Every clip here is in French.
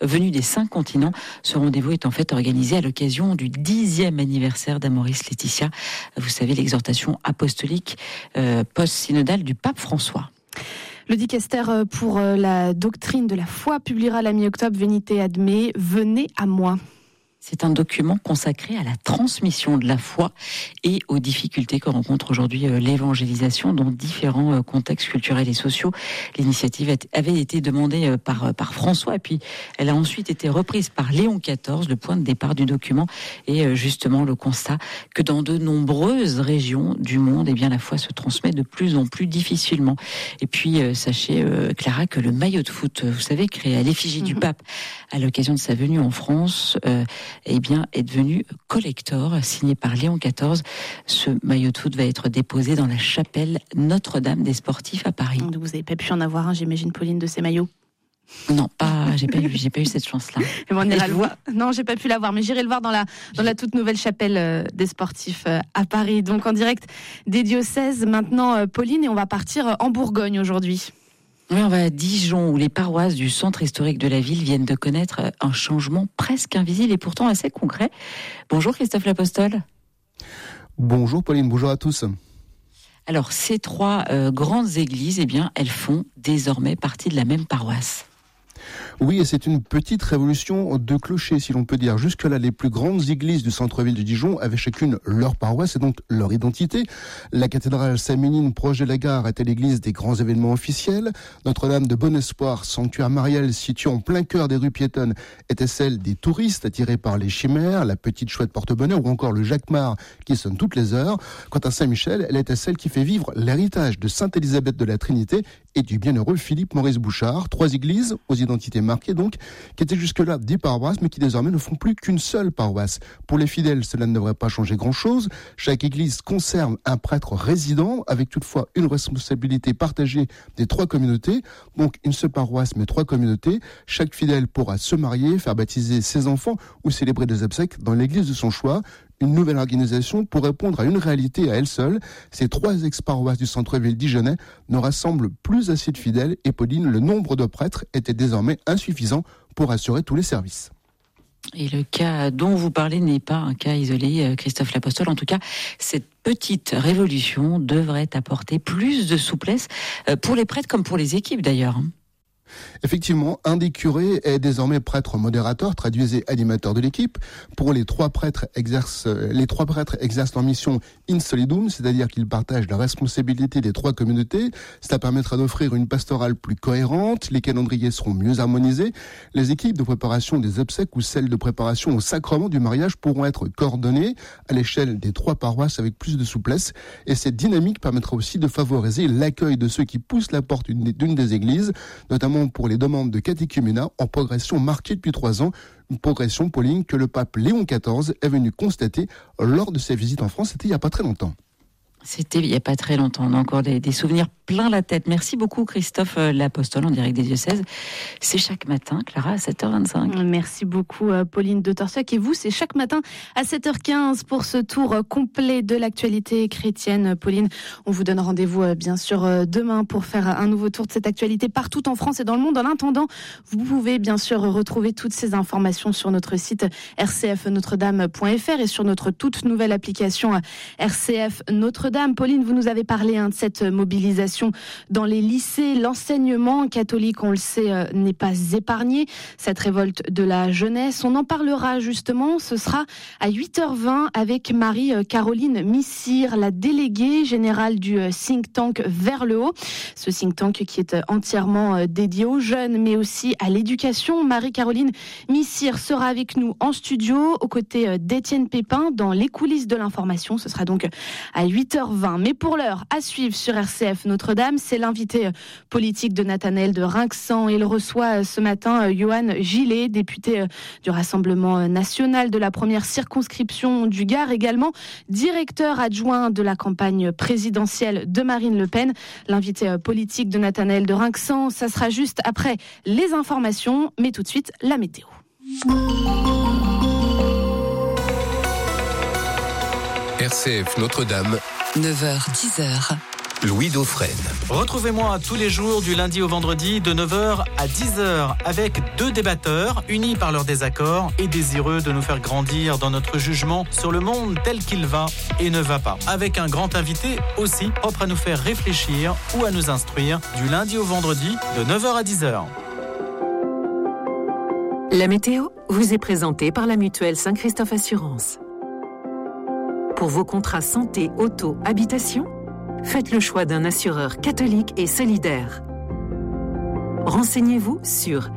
venus des 5 continents. Ce rendez-vous est en fait organisé à l'occasion du 10e anniversaire d'Amoris Laetitia. Vous savez, l'exhortation apostolique post-synodale du pape François. Le dicaster pour la doctrine de la foi publiera la mi-octobre Venite ad me, venez à moi. C'est un document consacré à la transmission de la foi et aux difficultés que rencontre aujourd'hui l'évangélisation dans différents contextes culturels et sociaux. L'initiative avait été demandée par François et puis elle a ensuite été reprise par Léon XIV. Le point de départ du document est justement le constat que dans de nombreuses régions du monde, eh bien, la foi se transmet de plus en plus difficilement. Et puis sachez, Clara, que le maillot de foot, vous savez, créé à l'effigie du pape à l'occasion de sa venue en France, eh bien, est devenu collector, signé par Léon XIV. Ce maillot de foot va être déposé dans la chapelle Notre-Dame des Sportifs à Paris. Vous n'avez pas pu en avoir un, j'imagine, Pauline, de ces maillots? Non, j'ai pas eu cette chance-là. Et bon, on ira le voir. Non, j'ai pas pu l'avoir, mais j'irai le voir dans la toute nouvelle chapelle des Sportifs à Paris. Donc en direct des diocèses maintenant, Pauline, et on va partir en Bourgogne aujourd'hui. Oui, on va à Dijon, où les paroisses du centre historique de la ville viennent de connaître un changement presque invisible et pourtant assez concret. Bonjour Christophe L'Apostole. Bonjour Pauline, bonjour à tous. Alors, ces 3 grandes églises, eh bien, elles font désormais partie de la même paroisse. Oui, et c'est une petite révolution de clocher, si l'on peut dire. Jusque-là, les plus grandes églises du centre-ville de Dijon avaient chacune leur paroisse et donc leur identité. La cathédrale Saint-Ménine, proche de la gare, était l'église des grands événements officiels. Notre-Dame de Bon-Espoir, sanctuaire marial situé en plein cœur des rues piétonnes, était celle des touristes attirés par les chimères, la petite chouette porte-bonheur ou encore le Jacquemart qui sonne toutes les heures. Quant à Saint-Michel, elle était celle qui fait vivre l'héritage de Sainte-Élisabeth de la Trinité et du bienheureux Philippe-Maurice Bouchard. 3 églises aux identités marquées donc, qui étaient jusque-là des paroisses, mais qui désormais ne font plus qu'une seule paroisse. Pour les fidèles, cela ne devrait pas changer grand-chose. Chaque église conserve un prêtre résident, avec toutefois une responsabilité partagée des 3 communautés. Donc une seule paroisse, mais 3 communautés. Chaque fidèle pourra se marier, faire baptiser ses enfants ou célébrer des obsèques dans l'église de son choix. Une nouvelle organisation pour répondre à une réalité à elle seule. Ces 3 ex-paroisses du centre-ville dijonnais ne rassemblent plus assez de fidèles et Pauline, le nombre de prêtres était désormais insuffisant pour assurer tous les services. Et le cas dont vous parlez n'est pas un cas isolé, Christophe L'Apostole. En tout cas, cette petite révolution devrait apporter plus de souplesse pour les prêtres comme pour les équipes d'ailleurs. Effectivement, un des curés est désormais prêtre modérateur, traduisez animateur de l'équipe. Pour les 3 prêtres exercent leur mission in solidum, c'est-à-dire qu'ils partagent la responsabilité des 3 communautés. Cela permettra d'offrir une pastorale plus cohérente, les calendriers seront mieux harmonisés, les équipes de préparation des obsèques ou celles de préparation au sacrement du mariage pourront être coordonnées à l'échelle des 3 paroisses avec plus de souplesse. Et cette dynamique permettra aussi de favoriser l'accueil de ceux qui poussent la porte d'une des églises, notamment pour les demandes de catéchuménat en progression marquée depuis 3 ans. Une progression, Pauline, que le pape Léon XIV est venu constater lors de sa visite en France. C'était il n'y a pas très longtemps. C'était il n'y a pas très longtemps. On a encore des souvenirs plein la tête. Merci beaucoup Christophe L'Apostole en direct des diocèses. C'est chaque matin, Clara, à 7h25. Merci beaucoup Pauline de Torsac. Et vous, c'est chaque matin à 7h15 pour ce tour complet de l'actualité chrétienne. Pauline, on vous donne rendez-vous bien sûr demain pour faire un nouveau tour de cette actualité partout en France et dans le monde. En attendant, vous pouvez bien sûr retrouver toutes ces informations sur notre site rcfnotredame.fr et sur notre toute nouvelle application RCF Notre-Dame. Pauline, vous nous avez parlé de cette mobilisation dans les lycées. L'enseignement catholique, on le sait, n'est pas épargné. Cette révolte de la jeunesse, on en parlera justement. Ce sera à 8h20 avec Marie-Caroline Missire, la déléguée générale du think tank Vers le Haut. Ce think tank qui est entièrement dédié aux jeunes, mais aussi à l'éducation. Marie-Caroline Missire sera avec nous en studio, aux côtés d'Étienne Pépin, dans les coulisses de l'information. Ce sera donc à 8h20. Mais pour l'heure, à suivre sur RCF Notre-Dame, c'est l'invité politique de Nathanaël de Rinxan. Il reçoit ce matin Johan Gillet, député du Rassemblement national de la première circonscription du Gard, également directeur adjoint de la campagne présidentielle de Marine Le Pen. L'invité politique de Nathanaël de Rinxan, ça sera juste après les informations, mais tout de suite la météo. RCF Notre-Dame, 9h-10h, Louis Dauphren. Retrouvez-moi tous les jours du lundi au vendredi de 9h à 10h avec 2 débatteurs unis par leurs désaccords et désireux de nous faire grandir dans notre jugement sur le monde tel qu'il va et ne va pas. Avec un grand invité aussi propre à nous faire réfléchir ou à nous instruire du lundi au vendredi de 9h à 10h. La météo vous est présentée par la mutuelle Saint-Christophe Assurance. Pour vos contrats santé, auto, habitation, faites le choix d'un assureur catholique et solidaire. Renseignez-vous sur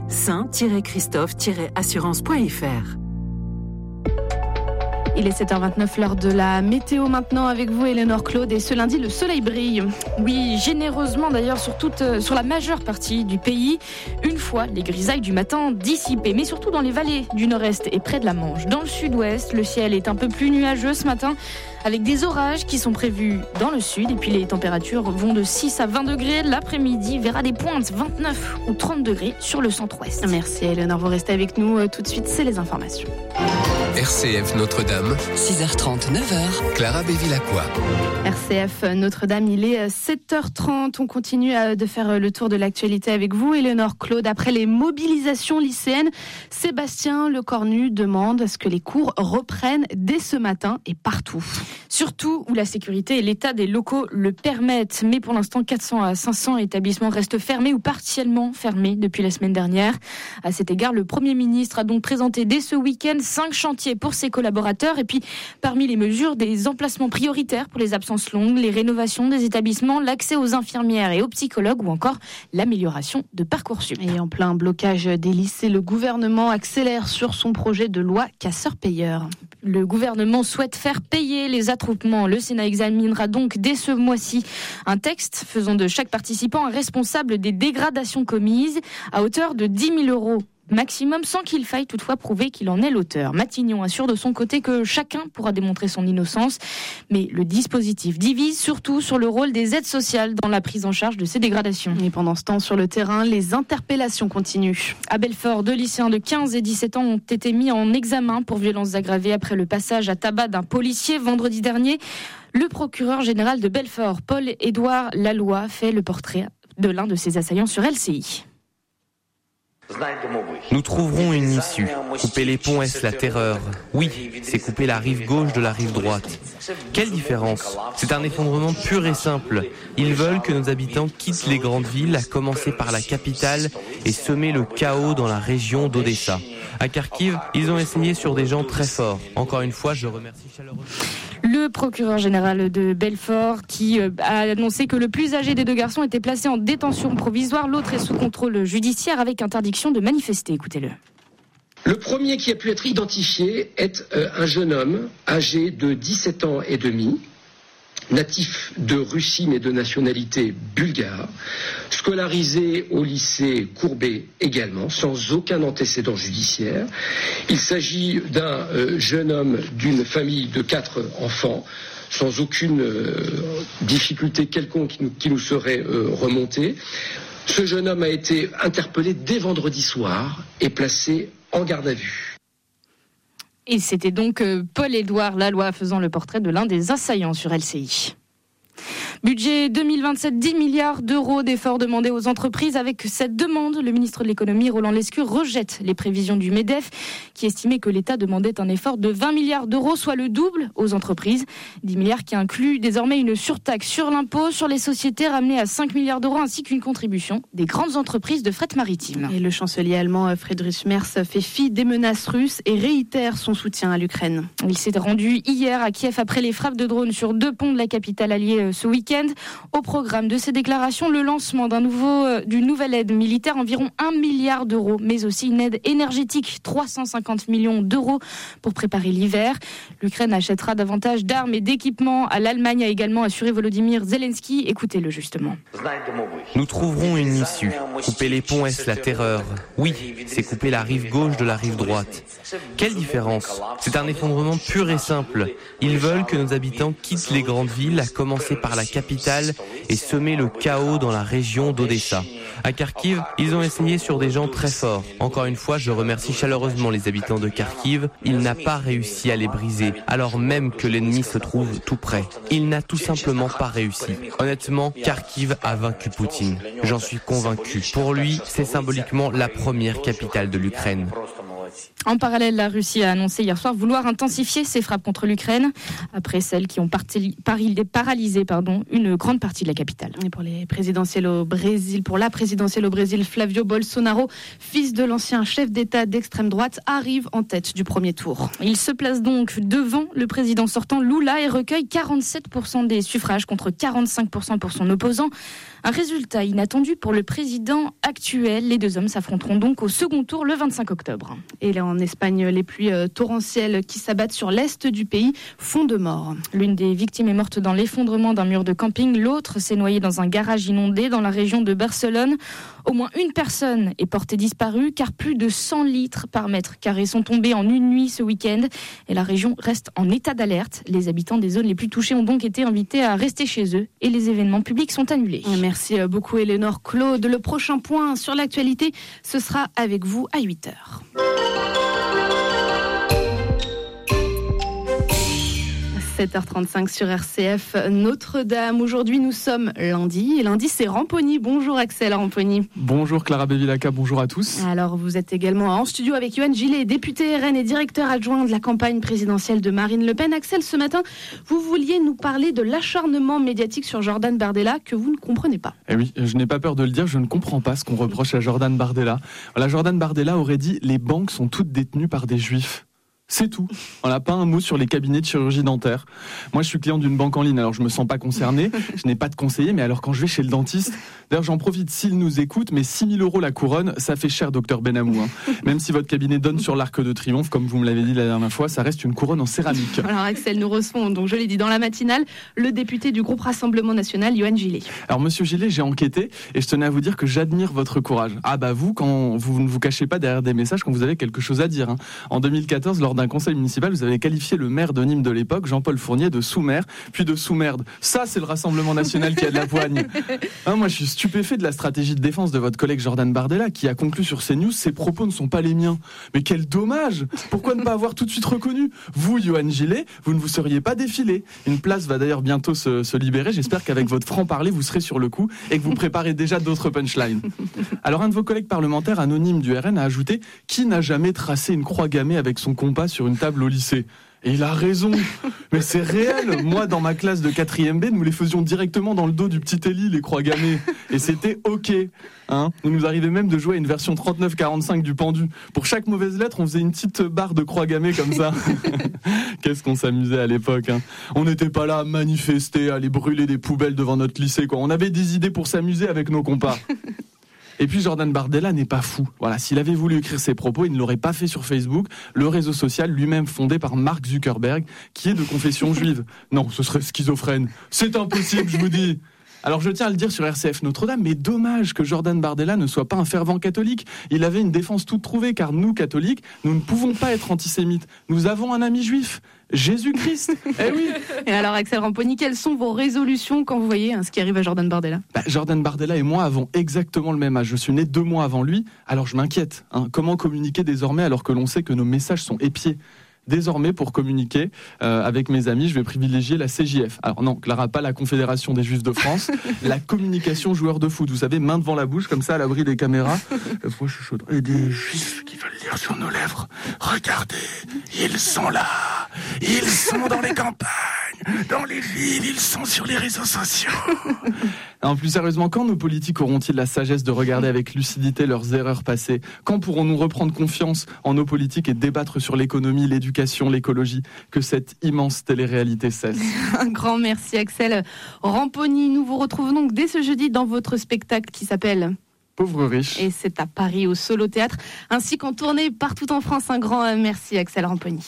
saint-christophe-assurance.fr. Il est 7h29, l'heure de la météo maintenant avec vous, Éléonore Claude. Et ce lundi, le soleil brille. Oui, généreusement d'ailleurs sur la majeure partie du pays. Une fois les grisailles du matin dissipées, mais surtout dans les vallées du nord-est et près de la Manche. Dans le sud-ouest, le ciel est un peu plus nuageux ce matin, avec des orages qui sont prévus dans le sud. Et puis les températures vont de 6 à 20 degrés. L'après-midi verra des pointes 29 ou 30 degrés sur le centre-ouest. Merci Éléonore, vous restez avec nous tout de suite, c'est les informations. RCF Notre-Dame, 6h30, 9h. Clara Bévilacqua. RCF Notre-Dame, il est 7h30. On continue de faire le tour de l'actualité avec vous, Éléonore Claude. Après les mobilisations lycéennes, Sébastien Lecornu demande à ce que les cours reprennent dès ce matin et partout. Surtout où la sécurité et l'état des locaux le permettent. Mais pour l'instant, 400 à 500 établissements restent fermés ou partiellement fermés depuis la semaine dernière. À cet égard, le Premier ministre a donc présenté dès ce week-end 5 chantiers pour ses collaborateurs. Et puis, parmi les mesures, des emplacements prioritaires pour les absences longues, les rénovations des établissements, l'accès aux infirmières et aux psychologues ou encore l'amélioration de Parcoursup. Et en plein blocage des lycées, le gouvernement accélère sur son projet de loi casseurs-payeurs. Le gouvernement souhaite faire payer les attroupements. Le Sénat examinera donc dès ce mois-ci un texte faisant de chaque participant un responsable des dégradations commises à hauteur de 10 000 € maximum, sans qu'il faille toutefois prouver qu'il en est l'auteur. Matignon assure de son côté que chacun pourra démontrer son innocence, mais le dispositif divise surtout sur le rôle des aides sociales dans la prise en charge de ces dégradations. Et pendant ce temps, sur le terrain, les interpellations continuent. À Belfort, 2 lycéens de 15 et 17 ans ont été mis en examen pour violences aggravées après le passage à tabac d'un policier vendredi dernier. Le procureur général de Belfort, Paul-Édouard Laloy, fait le portrait de l'un de ses assaillants sur LCI. Nous trouverons une issue. Couper les ponts, est-ce la terreur? Oui, c'est couper la rive gauche de la rive droite. Quelle différence? C'est un effondrement pur et simple. Ils veulent que nos habitants quittent les grandes villes, à commencer par la capitale, et semer le chaos dans la région d'Odessa. À Kharkiv, ils ont essayé sur des gens très forts. Encore une fois, je remercie chaleureusement le procureur général de Belfort qui a annoncé que le plus âgé des 2 garçons était placé en détention provisoire. L'autre est sous contrôle judiciaire avec interdiction de manifester. Écoutez-le. Le premier qui a pu être identifié est un jeune homme âgé de 17 ans et demi, natif de Russie mais de nationalité bulgare, scolarisé au lycée Courbet également, sans aucun antécédent judiciaire. Il s'agit d'un jeune homme d'une famille de 4 enfants, sans aucune difficulté quelconque qui nous serait remontée. Ce jeune homme a été interpellé dès vendredi soir et placé en garde à vue. Et c'était donc Paul-Édouard Laloy faisant le portrait de l'un des assaillants sur LCI. Budget 2027, 10 milliards d'euros d'efforts demandés aux entreprises. Avec cette demande, le ministre de l'économie, Roland Lescure, rejette les prévisions du MEDEF qui estimait que l'État demandait un effort de 20 milliards d'euros, soit le double aux entreprises. 10 milliards qui incluent désormais une surtaxe sur l'impôt sur les sociétés ramenée à 5 milliards d'euros ainsi qu'une contribution des grandes entreprises de fret maritime. Et le chancelier allemand Friedrich Merz fait fi des menaces russes et réitère son soutien à l'Ukraine. Il s'est rendu hier à Kiev après les frappes de drones sur 2 ponts de la capitale alliée ce week-end. Au programme de ces déclarations, le lancement d'une nouvelle aide militaire, environ 1 milliard d'euros, mais aussi une aide énergétique, 350 millions d'euros pour préparer l'hiver. L'Ukraine achètera davantage d'armes et d'équipements à l'Allemagne, a également assuré Volodymyr Zelensky. Écoutez-le justement. Nous trouverons une issue. Couper les ponts, est-ce la terreur? Oui, c'est couper la rive gauche de la rive droite. Quelle différence? C'est un effondrement pur et simple. Ils veulent que nos habitants quittent les grandes villes, à commencer par la capitale et semer le chaos dans la région d'Odessa. À Kharkiv, ils ont essayé sur des gens très forts. Encore une fois, je remercie chaleureusement les habitants de Kharkiv. Il n'a pas réussi à les briser, alors même que l'ennemi se trouve tout près. Il n'a tout simplement pas réussi. Honnêtement, Kharkiv a vaincu Poutine. J'en suis convaincu. Pour lui, c'est symboliquement la première capitale de l'Ukraine. En parallèle, la Russie a annoncé hier soir vouloir intensifier ses frappes contre l'Ukraine, après celles qui ont paralysé une grande partie de la capitale. Et pour la présidentielle au Brésil, Flavio Bolsonaro, fils de l'ancien chef d'État d'extrême droite, arrive en tête du premier tour. Il se place donc devant le président sortant Lula et recueille 47% des suffrages contre 45% pour son opposant. Un résultat inattendu pour le président actuel. Les deux hommes s'affronteront donc au second tour le 25 octobre. Et là, en Espagne, les pluies torrentielles qui s'abattent sur l'est du pays font de morts. L'une des victimes est morte dans l'effondrement d'un mur de camping. L'autre s'est noyée dans un garage inondé dans la région de Barcelone. Au moins une personne est portée disparue car plus de 100 litres par mètre carré sont tombés en une nuit ce week-end. Et la région reste en état d'alerte. Les habitants des zones les plus touchées ont donc été invités à rester chez eux et les événements publics sont annulés. Merci beaucoup Éléonore Claude. Le prochain point sur l'actualité, ce sera avec vous à 8h. 7h35 sur RCF Notre-Dame. Aujourd'hui, nous sommes lundi. Et lundi, c'est Ramponi. Bonjour Axel Ramponi. Bonjour Clara Bevilacqua, bonjour à tous. Alors, vous êtes également en studio avec Yoann Gillet, député RN et directeur adjoint de la campagne présidentielle de Marine Le Pen. Axel, ce matin, vous vouliez nous parler de l'acharnement médiatique sur Jordan Bardella que vous ne comprenez pas. Eh oui, je n'ai pas peur de le dire, je ne comprends pas ce qu'on reproche à Jordan Bardella. Voilà, Jordan Bardella aurait dit « les banques sont toutes détenues par des juifs ». C'est tout. On n'a pas un mot sur les cabinets de chirurgie dentaire. Moi, je suis client d'une banque en ligne, alors je me sens pas concerné. Je n'ai pas de conseiller, mais alors quand je vais chez le dentiste, d'ailleurs j'en profite s'il nous écoute, mais 6 000 € la couronne, ça fait cher, docteur Benamou. Même si votre cabinet donne sur l'Arc de Triomphe, comme vous me l'avez dit la dernière fois, ça reste une couronne en céramique. Alors Axel, nous recevons, donc je l'ai dit dans la matinale, le député du groupe Rassemblement National, Yoann Gillet. Alors monsieur Gillet, j'ai enquêté et je tenais à vous dire que j'admire votre courage. Ah bah vous, quand vous ne vous cachez pas derrière des messages quand vous avez quelque chose à dire. En 2014, lors d'un conseil municipal, vous avez qualifié le maire de Nîmes de l'époque, Jean-Paul Fournier, de sous-maire, puis de sous-merde. Ça, c'est le Rassemblement National qui a de la poigne. Moi, je suis stupéfait de la stratégie de défense de votre collègue Jordan Bardella, qui a conclu sur CNews, ses propos ne sont pas les miens. Mais quel dommage! Pourquoi ne pas avoir tout de suite reconnu? Vous, Yoann Gillet, vous ne vous seriez pas défilé. Une place va d'ailleurs bientôt se libérer. J'espère qu'avec votre franc-parler, vous serez sur le coup et que vous préparez déjà d'autres punchlines. Alors, un de vos collègues parlementaires anonymes du RN a ajouté « Qui n'a jamais tracé une croix gammée avec son compas sur une table au lycée ?» Et il a raison, mais c'est réel. Moi, dans ma classe de 4e B, nous les faisions directement dans le dos du petit Élie, les croix gammées. Et c'était OK. Il nous arrivait même de jouer à une version 39-45 du pendu. Pour chaque mauvaise lettre, on faisait une petite barre de croix gammée comme ça. Qu'est-ce qu'on s'amusait à l'époque. On n'était pas là à manifester, à aller brûler des poubelles devant notre lycée. On avait des idées pour s'amuser avec nos compas. Et puis Jordan Bardella n'est pas fou. Voilà, s'il avait voulu écrire ses propos, il ne l'aurait pas fait sur Facebook, le réseau social lui-même fondé par Mark Zuckerberg, qui est de confession juive. Non, ce serait schizophrène. C'est impossible, je vous dis. Alors je tiens à le dire sur RCF Notre-Dame, mais dommage que Jordan Bardella ne soit pas un fervent catholique. Il avait une défense toute trouvée, car nous, catholiques, nous ne pouvons pas être antisémites. Nous avons un ami juif, Jésus-Christ. Eh oui. Et alors Axel Ramponi, quelles sont vos résolutions quand vous voyez ce qui arrive à Jordan Bardella? Jordan Bardella et moi avons exactement le même âge. Je suis né 2 mois avant lui, alors je m'inquiète. Comment communiquer désormais alors que l'on sait que nos messages sont épiés? Désormais, pour communiquer avec mes amis, je vais privilégier la CJF. Alors non, Clara, pas la Confédération des Juifs de France, la communication joueur de foot. Vous savez, main devant la bouche, comme ça, à l'abri des caméras. Moi, je suis chaud. Et des Juifs qui veulent lire sur nos lèvres. Regardez, ils sont là. Ils sont dans les campagnes, dans les villes, ils sont sur les réseaux sociaux. Non, plus sérieusement, quand nos politiques auront-ils la sagesse de regarder avec lucidité leurs erreurs passées? Quand pourrons-nous reprendre confiance en nos politiques et débattre sur l'économie, l'éducation, l'écologie? Que cette immense télé-réalité cesse. Un grand merci Axel Ramponi. Nous vous retrouvons donc dès ce jeudi dans votre spectacle qui s'appelle Pauvre riche. Et c'est à Paris au Solo Théâtre, ainsi qu'en tournée partout en France. Un grand merci Axel Ramponi.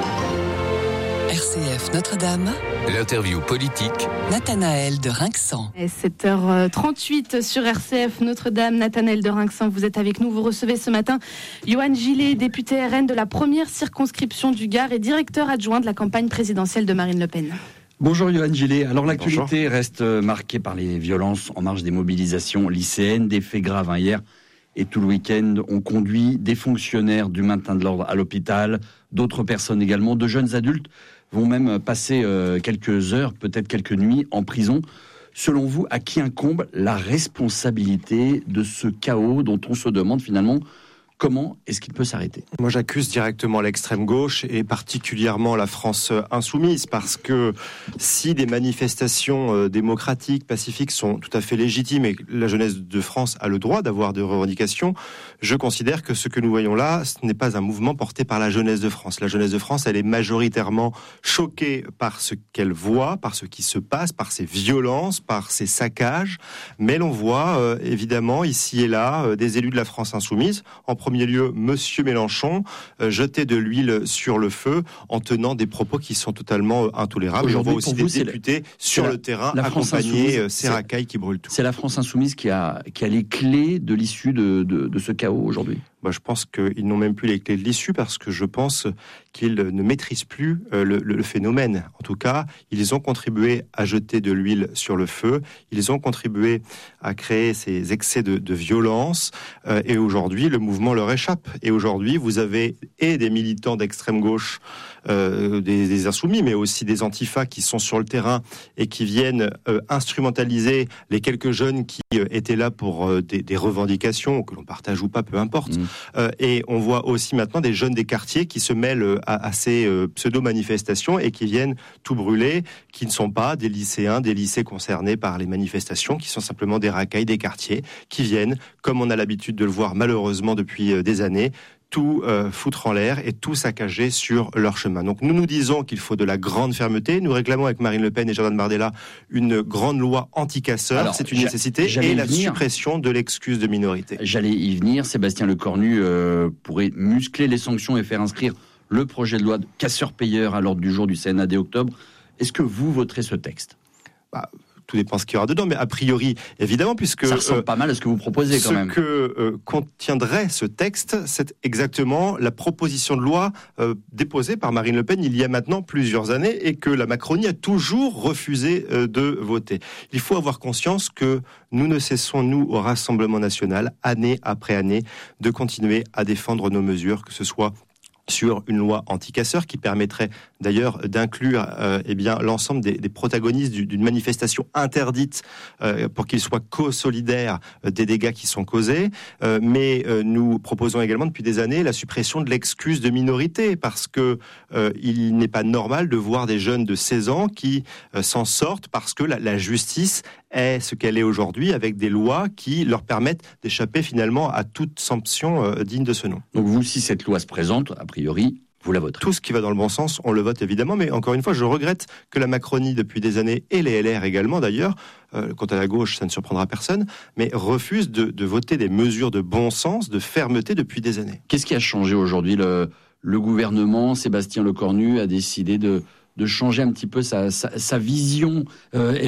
RCF Notre-Dame. L'interview politique. Nathanaël de Rinxan. Et 7h38 sur RCF Notre-Dame. Nathanaël de Rinxan, vous êtes avec nous. Vous recevez ce matin Yoann Gillet, député RN de la première circonscription du Gard et directeur adjoint de la campagne présidentielle de Marine Le Pen. Bonjour Yohann Gillet. Alors l'actualité reste marquée par les violences en marge des mobilisations lycéennes, des faits graves hier et tout le week-end ont conduit des fonctionnaires du maintien de l'ordre à l'hôpital, d'autres personnes également, de jeunes adultes vont même passer quelques heures, peut-être quelques nuits en prison. Selon vous, à qui incombe la responsabilité de ce chaos dont on se demande finalement comment est-ce qu'il peut s'arrêter ? Moi, j'accuse directement l'extrême gauche et particulièrement la France insoumise, parce que si des manifestations démocratiques, pacifiques sont tout à fait légitimes et que la jeunesse de France a le droit d'avoir des revendications, je considère que ce que nous voyons là, ce n'est pas un mouvement porté par la jeunesse de France. La jeunesse de France, elle est majoritairement choquée par ce qu'elle voit, par ce qui se passe, par ces violences, par ces saccages. Mais l'on voit évidemment ici et là des élus de la France insoumise, en premier lieu, Monsieur Mélenchon, jeter de l'huile sur le feu en tenant des propos qui sont totalement intolérables. Aujourd'hui, on voit aussi des députés sur le terrain accompagner ces racailles qui brûlent tout. C'est la France insoumise qui a les clés de l'issue de ce chaos aujourd'hui. Je pense qu'ils n'ont même plus les clés de l'issue, parce que je pense qu'ils ne maîtrisent plus le phénomène. En tout cas, ils ont contribué à jeter de l'huile sur le feu, ils ont contribué à créer ces excès de violence, et aujourd'hui, le mouvement leur échappe. Et aujourd'hui, vous avez des militants d'extrême gauche, des insoumis, mais aussi des antifas qui sont sur le terrain et qui viennent instrumentaliser les quelques jeunes qui étaient là pour des revendications, que l'on partage ou pas, peu importe. Et on voit aussi maintenant des jeunes des quartiers qui se mêlent à ces pseudo-manifestations et qui viennent tout brûler, qui ne sont pas des lycéens, des lycées concernés par les manifestations, qui sont simplement des racailles des quartiers, qui viennent, comme on a l'habitude de le voir malheureusement depuis des années, tout foutre en l'air et tout saccager sur leur chemin. Donc nous disons qu'il faut de la grande fermeté. Nous réclamons avec Marine Le Pen et Jordan Bardella une grande loi anti-casseurs. C'est une nécessité. Et la suppression de l'excuse de minorité. J'allais y venir. Sébastien Lecornu pourrait muscler les sanctions et faire inscrire le projet de loi de casseurs-payeurs à l'ordre du jour du CNA dès octobre. Est-ce que vous voterez ce texte ? Tout dépend ce qu'il y aura dedans, mais a priori, évidemment, puisque... Ça ressemble pas mal à ce que vous proposez quand même. Ce que contiendrait ce texte, c'est exactement la proposition de loi déposée par Marine Le Pen il y a maintenant plusieurs années et que la Macronie a toujours refusé de voter. Il faut avoir conscience que nous ne cessons, nous, au Rassemblement national, année après année, de continuer à défendre nos mesures, que ce soit sur une loi anti-casseurs qui permettrait d'ailleurs d'inclure l'ensemble des protagonistes d'une manifestation interdite pour qu'ils soient co-solidaires des dégâts qui sont causés. Mais nous proposons également depuis des années la suppression de l'excuse de minorité, parce que il n'est pas normal de voir des jeunes de 16 ans qui s'en sortent parce que la justice est ce qu'elle est aujourd'hui, avec des lois qui leur permettent d'échapper finalement à toute sanction digne de ce nom. Donc vous, si cette loi se présente, a priori, vous la voterez. Tout ce qui va dans le bon sens, on le vote évidemment, mais encore une fois, je regrette que la Macronie, depuis des années, et les LR également d'ailleurs, quant à la gauche, ça ne surprendra personne, mais refuse de voter des mesures de bon sens, de fermeté depuis des années. Qu'est-ce qui a changé aujourd'hui ? Le gouvernement, Sébastien Lecornu, a décidé de changer un petit peu sa vision électorale ?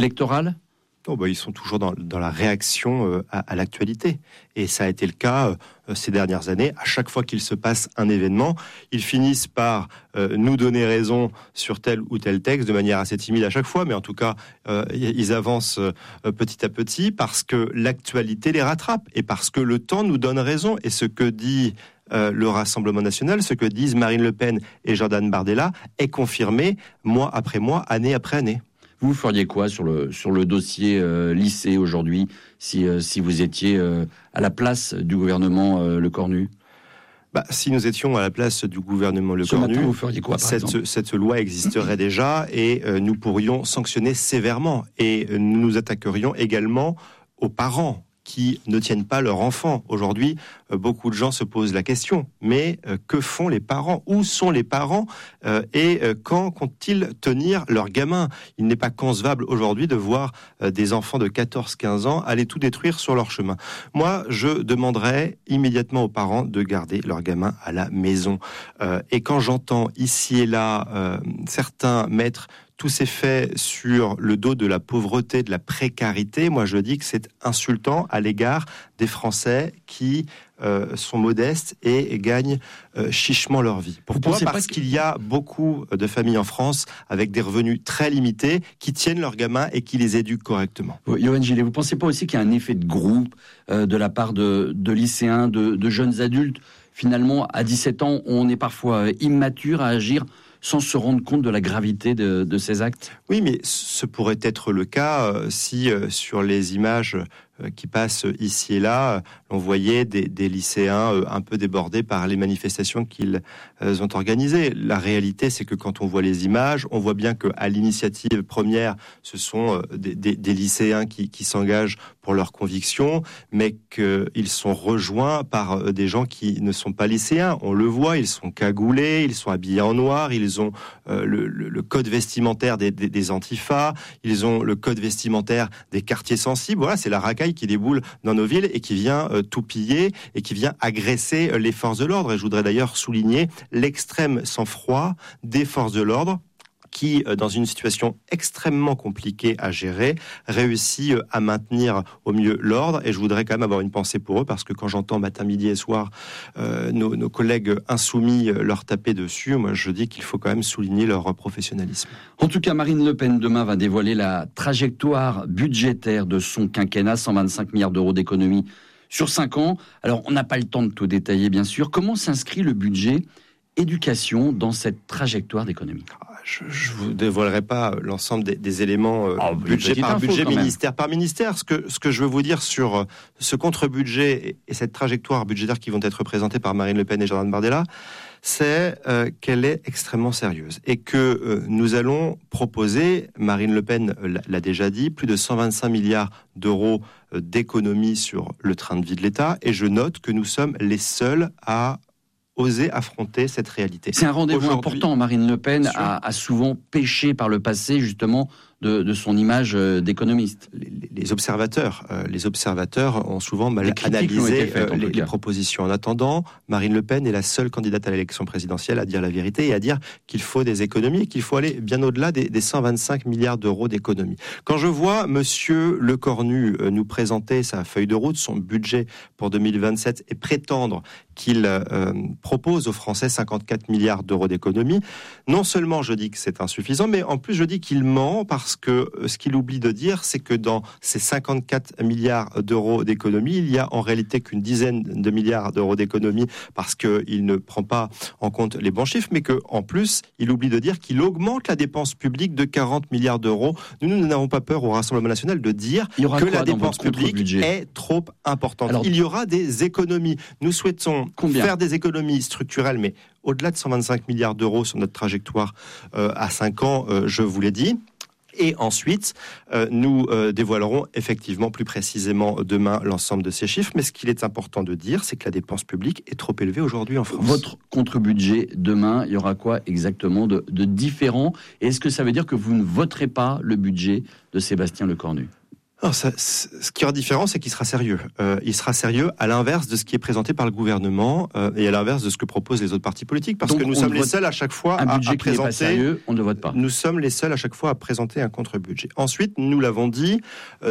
Ils sont toujours dans la réaction à l'actualité. Et ça a été le cas ces dernières années. À chaque fois qu'il se passe un événement, ils finissent par nous donner raison sur tel ou tel texte, de manière assez timide à chaque fois, mais en tout cas, ils avancent petit à petit parce que l'actualité les rattrape et parce que le temps nous donne raison. Et ce que dit le Rassemblement national, ce que disent Marine Le Pen et Jordan Bardella, est confirmé mois après mois, année après année. Vous feriez quoi sur le dossier lycée aujourd'hui si vous étiez à la place du gouvernement Lecornu ? Si nous étions à la place du gouvernement Lecornu, vous feriez quoi, par exemple ? Cette loi existerait déjà et nous pourrions sanctionner sévèrement. Et nous nous attaquerions également aux parents qui ne tiennent pas leur enfant. Aujourd'hui, beaucoup de gens se posent la question, mais que font les parents ? Où sont les parents ? Et quand comptent-ils tenir leurs gamins ? Il n'est pas concevable aujourd'hui de voir des enfants de 14-15 ans aller tout détruire sur leur chemin. Moi, je demanderais immédiatement aux parents de garder leurs gamins à la maison. Et quand j'entends ici et là certains mettre tous ces faits sur le dos de la pauvreté, de la précarité, moi je dis que c'est insultant à l'égard des Français qui sont modestes et gagnent chichement leur vie. Pourquoi ? Parce qu'il y a beaucoup de familles en France avec des revenus très limités qui tiennent leurs gamins et qui les éduquent correctement. Yohann Gillet, vous ne pensez pas aussi qu'il y a un effet de groupe de la part de lycéens, de jeunes adultes ? Finalement, à 17 ans, on est parfois immature à agir sans se rendre compte de la gravité de ces actes ? Oui, mais ce pourrait être le cas si sur les images qui passent ici et là, on voyait des lycéens un peu débordés par les manifestations qu'ils ont organisées. La réalité, c'est que quand on voit les images, on voit bien qu'à l'initiative première, ce sont des lycéens qui s'engagent pour leurs convictions, mais qu'ils sont rejoints par des gens qui ne sont pas lycéens. On le voit, ils sont cagoulés, ils sont habillés en noir, ils ont le code vestimentaire des antifas, ils ont le code vestimentaire des quartiers sensibles. Voilà, c'est la racaille qui déboule dans nos villes et qui vient tout piller et qui vient agresser les forces de l'ordre. Et je voudrais d'ailleurs souligner l'extrême sang-froid des forces de l'ordre qui, dans une situation extrêmement compliquée à gérer, réussit à maintenir au mieux l'ordre. Et je voudrais quand même avoir une pensée pour eux, parce que quand j'entends matin, midi et soir nos collègues insoumis leur taper dessus, moi je dis qu'il faut quand même souligner leur professionnalisme. En tout cas, Marine Le Pen, demain, va dévoiler la trajectoire budgétaire de son quinquennat, 125 milliards d'euros d'économie sur 5 ans. Alors, on n'a pas le temps de tout détailler, bien sûr. Comment s'inscrit le budget éducation dans cette trajectoire d'économie ? Je ne vous dévoilerai pas l'ensemble des éléments budget par budget, ministère par ministère. Ce que je veux vous dire sur ce contre-budget et cette trajectoire budgétaire qui vont être présentées par Marine Le Pen et Jordan Bardella, c'est qu'elle est extrêmement sérieuse et que nous allons proposer, Marine Le Pen l'a déjà dit, plus de 125 milliards d'euros d'économies sur le train de vie de l'État, et je note que nous sommes les seuls à oser affronter cette réalité. C'est un rendez-vous important. Marine Le Pen a souvent péché par le passé, justement, de son image d'économiste. Les observateurs ont souvent mal analysé les propositions. En attendant, Marine Le Pen est la seule candidate à l'élection présidentielle à dire la vérité et à dire qu'il faut des économies et qu'il faut aller bien au-delà des 125 milliards d'euros d'économies. Quand je vois Monsieur Lecornu nous présenter sa feuille de route, son budget pour 2027 et prétendre qu'il propose aux Français 54 milliards d'euros d'économies, non seulement je dis que c'est insuffisant, mais en plus je dis qu'il ment, parce que ce qu'il oublie de dire, c'est que dans ces 54 milliards d'euros d'économies, il y a en réalité qu'une dizaine de milliards d'euros d'économies, parce qu'il ne prend pas en compte les bons chiffres, mais qu'en plus, il oublie de dire qu'il augmente la dépense publique de 40 milliards d'euros. Nous n'avons pas peur au Rassemblement national de dire que la dépense publique est trop importante. Alors, il y aura des économies. Nous souhaitons faire des économies structurelles, mais au-delà de 125 milliards d'euros sur notre trajectoire à 5 ans, je vous l'ai dit. Et ensuite, nous dévoilerons effectivement plus précisément demain l'ensemble de ces chiffres. Mais ce qu'il est important de dire, c'est que la dépense publique est trop élevée aujourd'hui en France. Votre contre-budget, demain, il y aura quoi exactement de différent ? Et est-ce que ça veut dire que vous ne voterez pas le budget de Sébastien Lecornu ? Alors ce qui est différent, c'est qu'il sera sérieux. Il sera sérieux à l'inverse de ce qui est présenté par le gouvernement et à l'inverse de ce que proposent les autres partis politiques. Parce que nous sommes les seuls à chaque fois à présenter... Un budget qui n'est pas sérieux, on ne vote pas. Nous sommes les seuls à chaque fois à présenter un contre-budget. Ensuite, nous l'avons dit,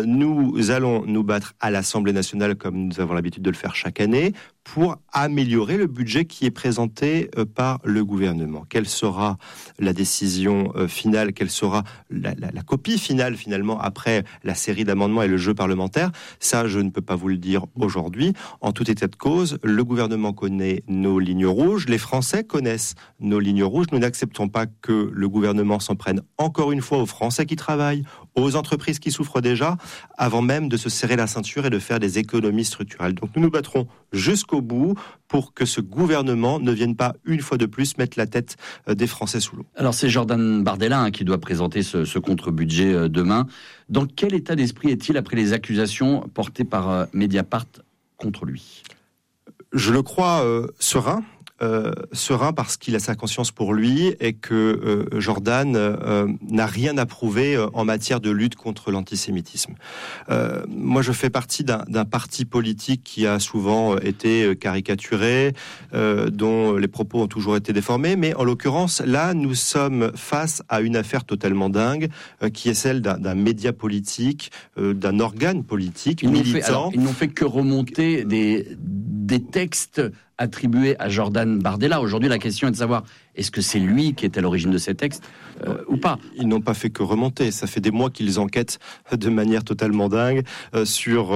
nous allons nous battre à l'Assemblée nationale, comme nous avons l'habitude de le faire chaque année, pour améliorer le budget qui est présenté par le gouvernement. Quelle sera la décision finale ? Quelle sera la copie finale, finalement, après la série d'amendements et le jeu parlementaire ? Ça, je ne peux pas vous le dire aujourd'hui. En tout état de cause, le gouvernement connaît nos lignes rouges, les Français connaissent nos lignes rouges. Nous n'acceptons pas que le gouvernement s'en prenne encore une fois aux Français qui travaillent, aux entreprises qui souffrent déjà, avant même de se serrer la ceinture et de faire des économies structurelles. Donc nous nous battrons jusqu'au bout pour que ce gouvernement ne vienne pas une fois de plus mettre la tête des Français sous l'eau. Alors c'est Jordan Bardella qui doit présenter ce contre-budget demain. Dans quel état d'esprit est-il après les accusations portées par Mediapart contre lui ? Je le crois serein. serein parce qu'il a sa conscience pour lui et que Jordan n'a rien à prouver en matière de lutte contre l'antisémitisme. Moi, je fais partie d'un parti politique qui a souvent été caricaturé, dont les propos ont toujours été déformés, mais en l'occurrence, là, nous sommes face à une affaire totalement dingue, qui est celle d'un média politique, d'un organe politique militant. Ils n'ont fait que remonter des textes attribués à Jordan Bardella. Aujourd'hui, la question est de savoir, est-ce que c'est lui qui est à l'origine de ces textes ou pas? Ils n'ont pas fait que remonter. Ça fait des mois qu'ils enquêtent de manière totalement dingue sur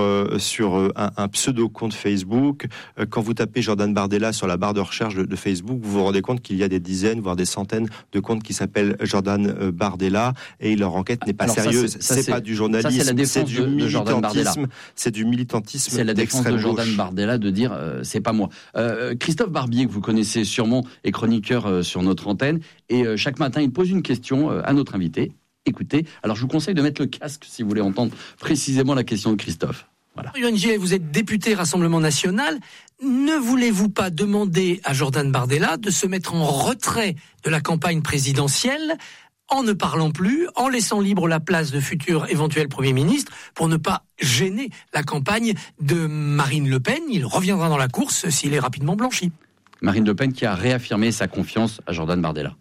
un pseudo-compte Facebook. Quand vous tapez Jordan Bardella sur la barre de recherche de Facebook, vous vous rendez compte qu'il y a des dizaines, voire des centaines de comptes qui s'appellent Jordan Bardella, et leur enquête n'est pas sérieuse. C'est pas du journalisme, c'est du militantisme. C'est du militantisme. C'est la défense de Jordan Bardella de dire c'est pas moi. Christophe Barbier, que vous connaissez sûrement, est chroniqueur sur notre antenne, et chaque matin il pose une question à notre invité. Écoutez, alors je vous conseille de mettre le casque si vous voulez entendre précisément la question de Christophe. Voilà. Yohann Gillet, vous êtes député Rassemblement National. Ne voulez-vous pas demander à Jordan Bardella de se mettre en retrait de la campagne présidentielle en ne parlant plus, en laissant libre la place de futur éventuel Premier ministre, pour ne pas gêner la campagne de Marine Le Pen? Il reviendra dans la course s'il est rapidement blanchi. Marine Le Pen qui a réaffirmé sa confiance à Jordan Bardella.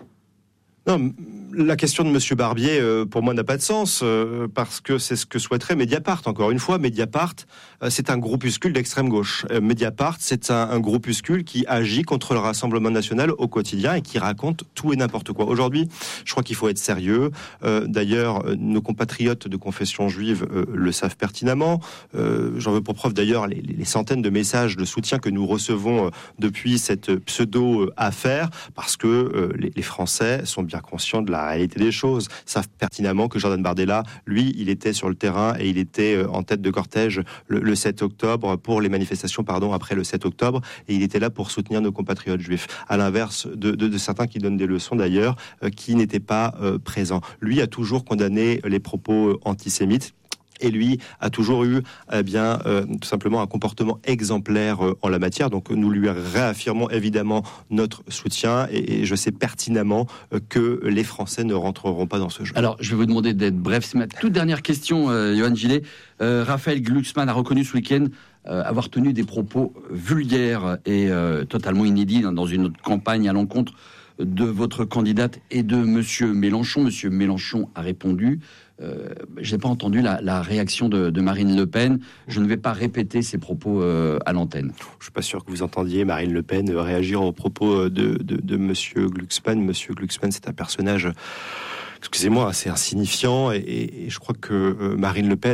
Non, la question de Monsieur Barbier, pour moi, n'a pas de sens, parce que c'est ce que souhaiterait Mediapart. Encore une fois, Mediapart, c'est un groupuscule d'extrême gauche. Mediapart, c'est un groupuscule qui agit contre le Rassemblement National au quotidien et qui raconte tout et n'importe quoi. Aujourd'hui, je crois qu'il faut être sérieux. D'ailleurs, nos compatriotes de confession juive le savent pertinemment. J'en veux pour preuve d'ailleurs les centaines de messages de soutien que nous recevons depuis cette pseudo-affaire, parce que les Français sont bien conscients de la réalité des choses, savent pertinemment que Jordan Bardella, lui, il était sur le terrain et il était en tête de cortège le 7 octobre pour les manifestations, après le 7 octobre, et il était là pour soutenir nos compatriotes juifs, à l'inverse de certains qui donnent des leçons d'ailleurs, qui n'étaient pas présents. Lui a toujours condamné les propos antisémites. Et lui a toujours eu, tout simplement un comportement exemplaire en la matière. Donc nous lui réaffirmons évidemment notre soutien, et je sais pertinemment que les Français ne rentreront pas dans ce jeu. Alors je vais vous demander d'être bref. C'est ma toute dernière question, Yohann Gillet. Raphaël Glucksmann a reconnu ce week-end avoir tenu des propos vulgaires et totalement inédits dans une autre campagne à l'encontre de votre candidate et de Monsieur Mélenchon. Monsieur Mélenchon a répondu. Je n'ai pas entendu la réaction de Marine Le Pen. Je ne vais pas répéter ses propos à l'antenne. Je ne suis pas sûr que vous entendiez Marine Le Pen réagir aux propos de Monsieur Glucksmann. Monsieur Glucksmann, c'est un personnage, excusez-moi, assez insignifiant, et je crois que Marine Le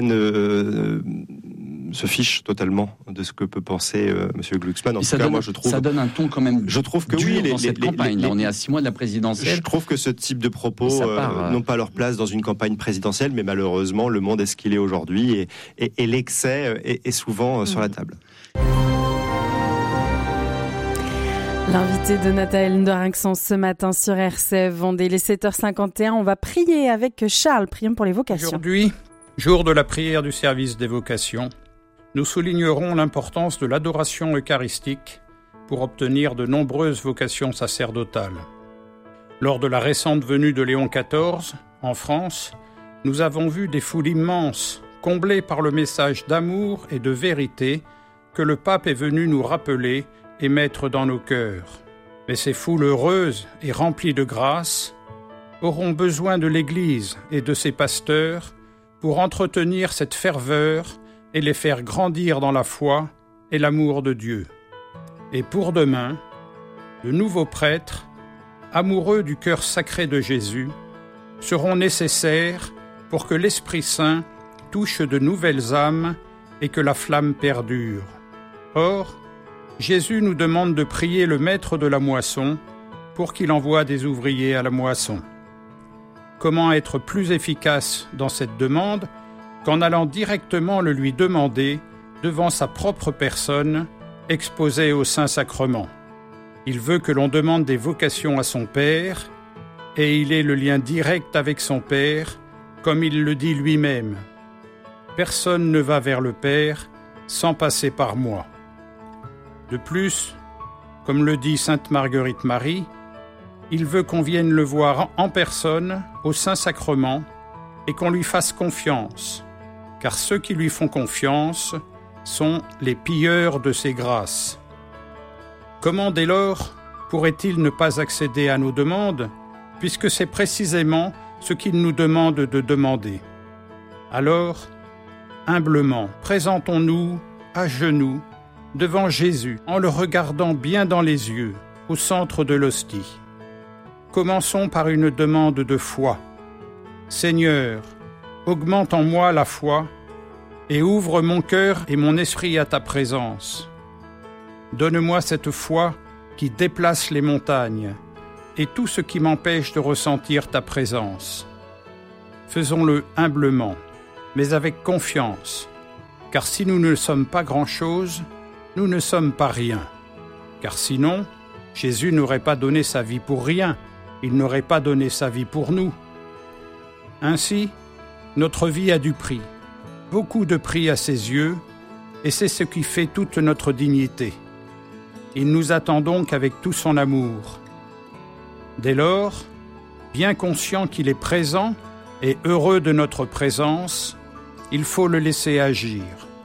Pen se fiche totalement de ce que peut penser Monsieur Glucksmann. En tout cas, moi, je trouve ça donne un ton quand même. Je trouve que dur dans cette campagne. Là, on est à 6 mois de la présidentielle. Je trouve que ce type de propos n'ont pas leur place dans une campagne présidentielle, mais malheureusement, le monde est ce qu'il est aujourd'hui, et l'excès est souvent sur la table. L'invité de Nathalie de Rinxon ce matin sur RCF Vendée, les 7h51. On va prier avec Charles. Prions pour les vocations. Aujourd'hui, jour de la prière du service des vocations, nous soulignerons l'importance de l'adoration eucharistique pour obtenir de nombreuses vocations sacerdotales. Lors de la récente venue de Léon XIV, en France, nous avons vu des foules immenses, comblées par le message d'amour et de vérité que le pape est venu nous rappeler et mettre dans nos cœurs. Mais ces foules heureuses et remplies de grâce auront besoin de l'Église et de ses pasteurs pour entretenir cette ferveur et les faire grandir dans la foi et l'amour de Dieu. Et pour demain, de nouveaux prêtres, amoureux du cœur sacré de Jésus, seront nécessaires pour que l'Esprit Saint touche de nouvelles âmes et que la flamme perdure. Or, Jésus nous demande de prier le maître de la moisson pour qu'il envoie des ouvriers à la moisson. Comment être plus efficace dans cette demande qu'en allant directement le lui demander devant sa propre personne, exposée au Saint-Sacrement. Il veut que l'on demande des vocations à son Père, et il est le lien direct avec son Père, comme il le dit lui-même. Personne ne va vers le Père sans passer par moi. De plus, Comme le dit sainte Marguerite Marie, il veut qu'on vienne le voir en personne au Saint-Sacrement et qu'on lui fasse confiance, car ceux qui lui font confiance sont les pilleurs de ses grâces. Comment dès lors pourrait-il ne pas accéder à nos demandes, puisque c'est précisément ce qu'il nous demande de demander? Alors, humblement, présentons-nous à genoux devant Jésus, en le regardant bien dans les yeux, au centre de l'hostie. Commençons par une demande de foi. Seigneur, augmente en moi la foi et ouvre mon cœur et mon esprit à ta présence. Donne-moi cette foi qui déplace les montagnes et tout ce qui m'empêche de ressentir ta présence. Faisons-le humblement, mais avec confiance, car si nous ne sommes pas grand-chose, nous ne sommes pas rien. Car sinon, Jésus n'aurait pas donné sa vie pour rien, il n'aurait pas donné sa vie pour nous. Ainsi, notre vie a du prix, beaucoup de prix à ses yeux, et c'est ce qui fait toute notre dignité. Il nous attend donc avec tout son amour. Dès lors, bien conscient qu'il est présent et heureux de notre présence, il faut le laisser agir.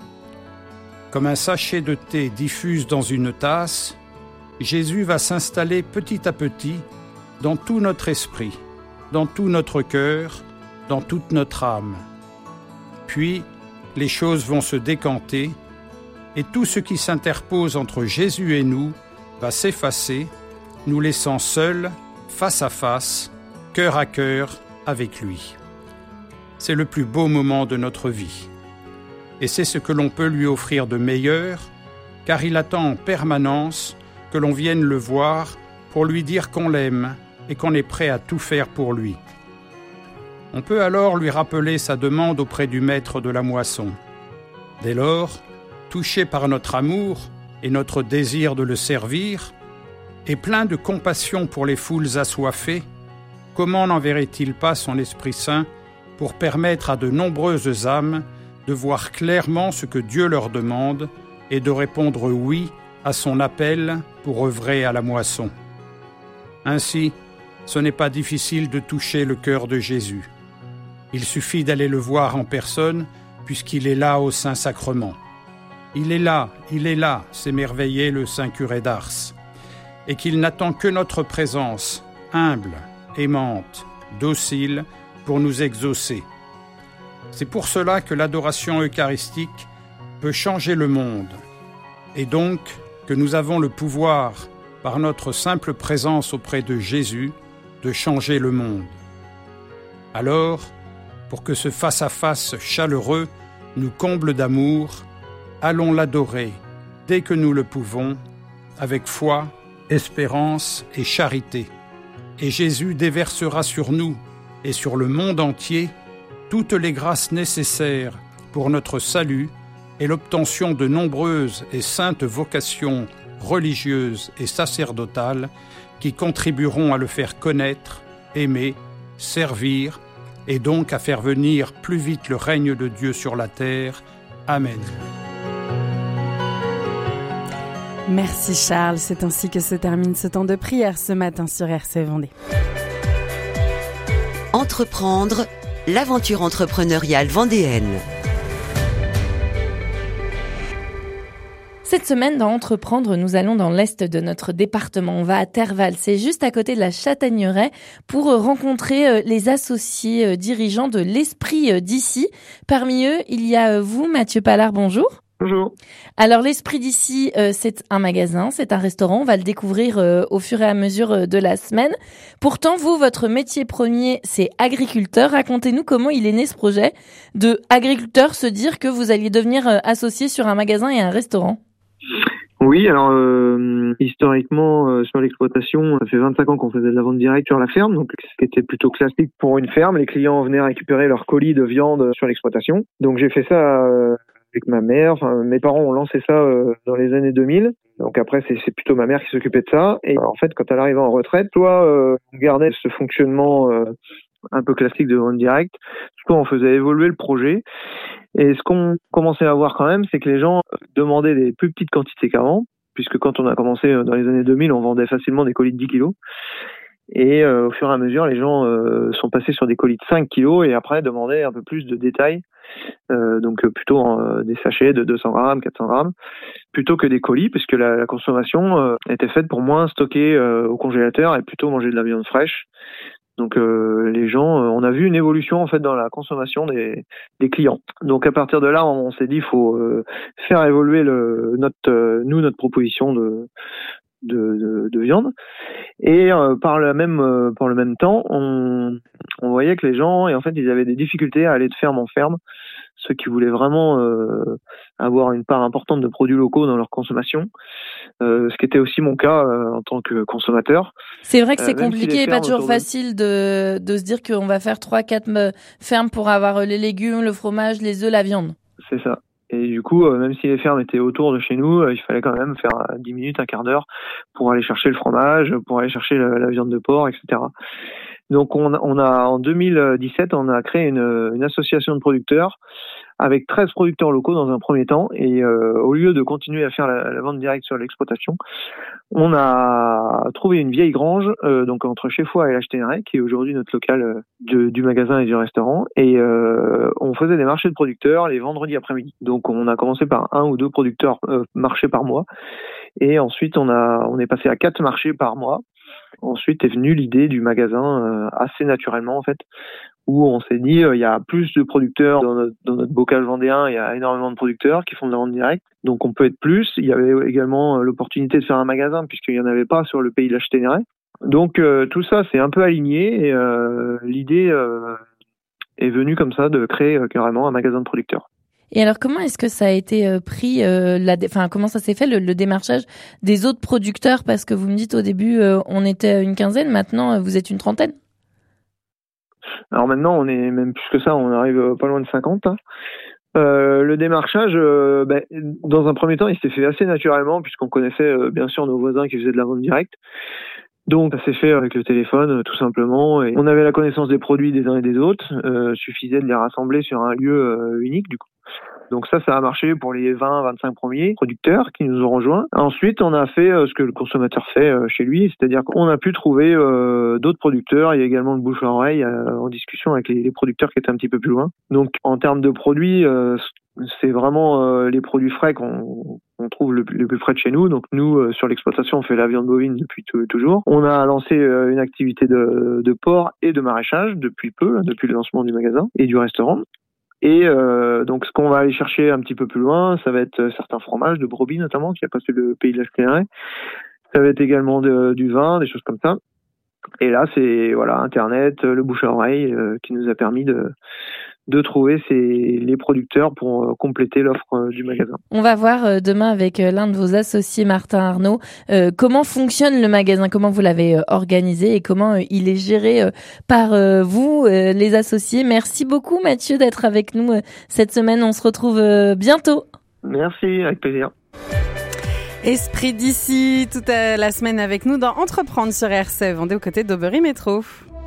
Comme un sachet de thé diffuse dans une tasse, Jésus va s'installer petit à petit dans tout notre esprit, dans tout notre cœur, dans toute notre âme. Puis, les choses vont se décanter et tout ce qui s'interpose entre Jésus et nous va s'effacer, nous laissant seuls, face à face, cœur à cœur avec lui. C'est le plus beau moment de notre vie. Et c'est ce que l'on peut lui offrir de meilleur, car il attend en permanence que l'on vienne le voir pour lui dire qu'on l'aime et qu'on est prêt à tout faire pour lui. On peut alors lui rappeler sa demande auprès du maître de la moisson. Dès lors, touché par notre amour et notre désir de le servir, et plein de compassion pour les foules assoiffées, comment n'enverrait-il pas son Esprit Saint pour permettre à de nombreuses âmes de voir clairement ce que Dieu leur demande et de répondre oui à son appel pour œuvrer à la moisson. Ainsi, ce n'est pas difficile de toucher le cœur de Jésus. Il suffit d'aller le voir en personne, puisqu'il est là au Saint-Sacrement. Il est là, s'émerveillait le Saint curé d'Ars, et qu'il n'attend que notre présence, humble, aimante, docile, pour nous exaucer. C'est pour cela que l'adoration eucharistique peut changer le monde, et donc que nous avons le pouvoir, par notre simple présence auprès de Jésus, de changer le monde. Alors, pour que ce face-à-face chaleureux nous comble d'amour, allons l'adorer dès que nous le pouvons, avec foi, espérance et charité. Et Jésus déversera sur nous et sur le monde entier toutes les grâces nécessaires pour notre salut et l'obtention de nombreuses et saintes vocations religieuses et sacerdotales qui contribueront à le faire connaître, aimer, servir et donc à faire venir plus vite le règne de Dieu sur la terre. Amen. Merci Charles, c'est ainsi que se termine ce temps de prière ce matin sur RCF Vendée. Entreprendre, l'aventure entrepreneuriale vendéenne. Cette semaine, dans Entreprendre, nous allons dans l'est de notre département. On va à Terval, c'est juste à côté de la Châtaigneraie, pour rencontrer les associés dirigeants de l'Esprit d'ici. Parmi eux, il y a vous, Mathieu Pallard, bonjour. Bonjour. Alors, l'Esprit d'ici, c'est un magasin, c'est un restaurant. On va le découvrir au fur et à mesure de la semaine. Pourtant, vous, votre métier premier, c'est agriculteur. Racontez-nous comment il est né ce projet de agriculteur, se dire que vous alliez devenir associé sur un magasin et un restaurant. Oui, alors historiquement sur l'exploitation, ça fait 25 ans qu'on faisait de la vente directe sur la ferme, donc c'était plutôt classique pour une ferme. Les clients venaient récupérer leurs colis de viande sur l'exploitation. Donc j'ai fait ça avec ma mère. Enfin, mes parents ont lancé ça dans les années 2000. Donc après c'est plutôt ma mère qui s'occupait de ça. Et en fait, quand elle arrivait en retraite, soit on gardait ce fonctionnement un peu classique de vente directe, soit on faisait évoluer le projet. Et ce qu'on commençait à voir quand même, c'est que les gens demandaient des plus petites quantités qu'avant. puisque quand on a commencé dans les années 2000, on vendait facilement des colis de 10 kilos. Et au fur et à mesure, les gens sont passés sur des colis de 5 kilos et après demandaient un peu plus de détails, donc plutôt des sachets de 200 grammes, 400 grammes, plutôt que des colis, puisque la consommation était faite pour moins stocker au congélateur et plutôt manger de la viande fraîche. Donc les gens, on a vu une évolution en fait dans la consommation des clients. Donc à partir de là, on s'est dit il faut faire évoluer notre proposition de viande. Et par le même temps, on voyait que les gens, et en fait, ils avaient des difficultés à aller de ferme en ferme, ceux qui voulaient vraiment avoir une part importante de produits locaux dans leur consommation, ce qui était aussi mon cas en tant que consommateur. C'est vrai que c'est compliqué et pas toujours facile de se dire qu'on va faire 3-4 fermes pour avoir les légumes, le fromage, les œufs, la viande. C'est ça. Et du coup, même si les fermes étaient autour de chez nous, il fallait quand même faire 10 minutes, un quart d'heure pour aller chercher le fromage, pour aller chercher la viande de porc, etc. Donc en 2017, on a créé une association de producteurs avec 13 producteurs locaux dans un premier temps. Et au lieu de continuer à faire la vente directe sur l'exploitation, on a trouvé une vieille grange, donc entre chez Foix et l'Acheténéret, qui est aujourd'hui notre local du magasin et du restaurant. Et on faisait des marchés de producteurs les vendredis après-midi. Donc on a commencé par 1 ou 2 producteurs marchés par mois. Et ensuite on est passé à 4 marchés par mois. Ensuite est venue l'idée du magasin assez naturellement en fait, où on s'est dit il y a plus de producteurs dans notre bocage vendéen, il y a énormément de producteurs qui font de la vente directe, donc on peut être plus. Il y avait également l'opportunité de faire un magasin puisqu'il n'y en avait pas sur le pays de l'Acheténéret. Donc tout ça c'est un peu aligné et l'idée est venue comme ça de créer carrément un magasin de producteurs. Et alors, comment est-ce que ça a été pris, comment ça s'est fait le démarchage des autres producteurs? Parce que vous me dites au début, on était une quinzaine, maintenant vous êtes une trentaine. Alors maintenant, on est même plus que ça, on arrive pas loin de 50. Hein. Le démarchage, dans un premier temps, il s'est fait assez naturellement, puisqu'on connaissait bien sûr nos voisins qui faisaient de la vente directe. Donc ça s'est fait avec le téléphone tout simplement, et on avait la connaissance des produits des uns et des autres, suffisait de les rassembler sur un lieu unique du coup. Donc ça a marché pour les 20-25 premiers producteurs qui nous ont rejoints. Ensuite, on a fait ce que le consommateur fait chez lui, c'est-à-dire qu'on a pu trouver d'autres producteurs. Il y a également le bouche à oreille en discussion avec les producteurs qui étaient un petit peu plus loin. Donc en termes de produits, c'est vraiment les produits frais qu'on trouve le plus près de chez nous. Donc nous, sur l'exploitation, on fait la viande bovine depuis toujours. On a lancé une activité de porc et de maraîchage depuis peu, depuis le lancement du magasin et du restaurant. Et donc ce qu'on va aller chercher un petit peu plus loin, ça va être certains fromages de brebis notamment, qui a passé le pays de l'Acheténéret. Ça va être également du vin, des choses comme ça. Et là, c'est Internet, le bouche à oreille qui nous a permis de trouver les producteurs pour compléter l'offre du magasin. On va voir demain avec l'un de vos associés, Martin Arnaud, comment fonctionne le magasin, comment vous l'avez organisé et comment il est géré par vous, les associés. Merci beaucoup Mathieu d'être avec nous cette semaine. On se retrouve bientôt. Merci, avec plaisir. Esprit d'ici, toute la semaine avec nous dans Entreprendre sur RCF Vendée aux côtés d'Aubry Métro.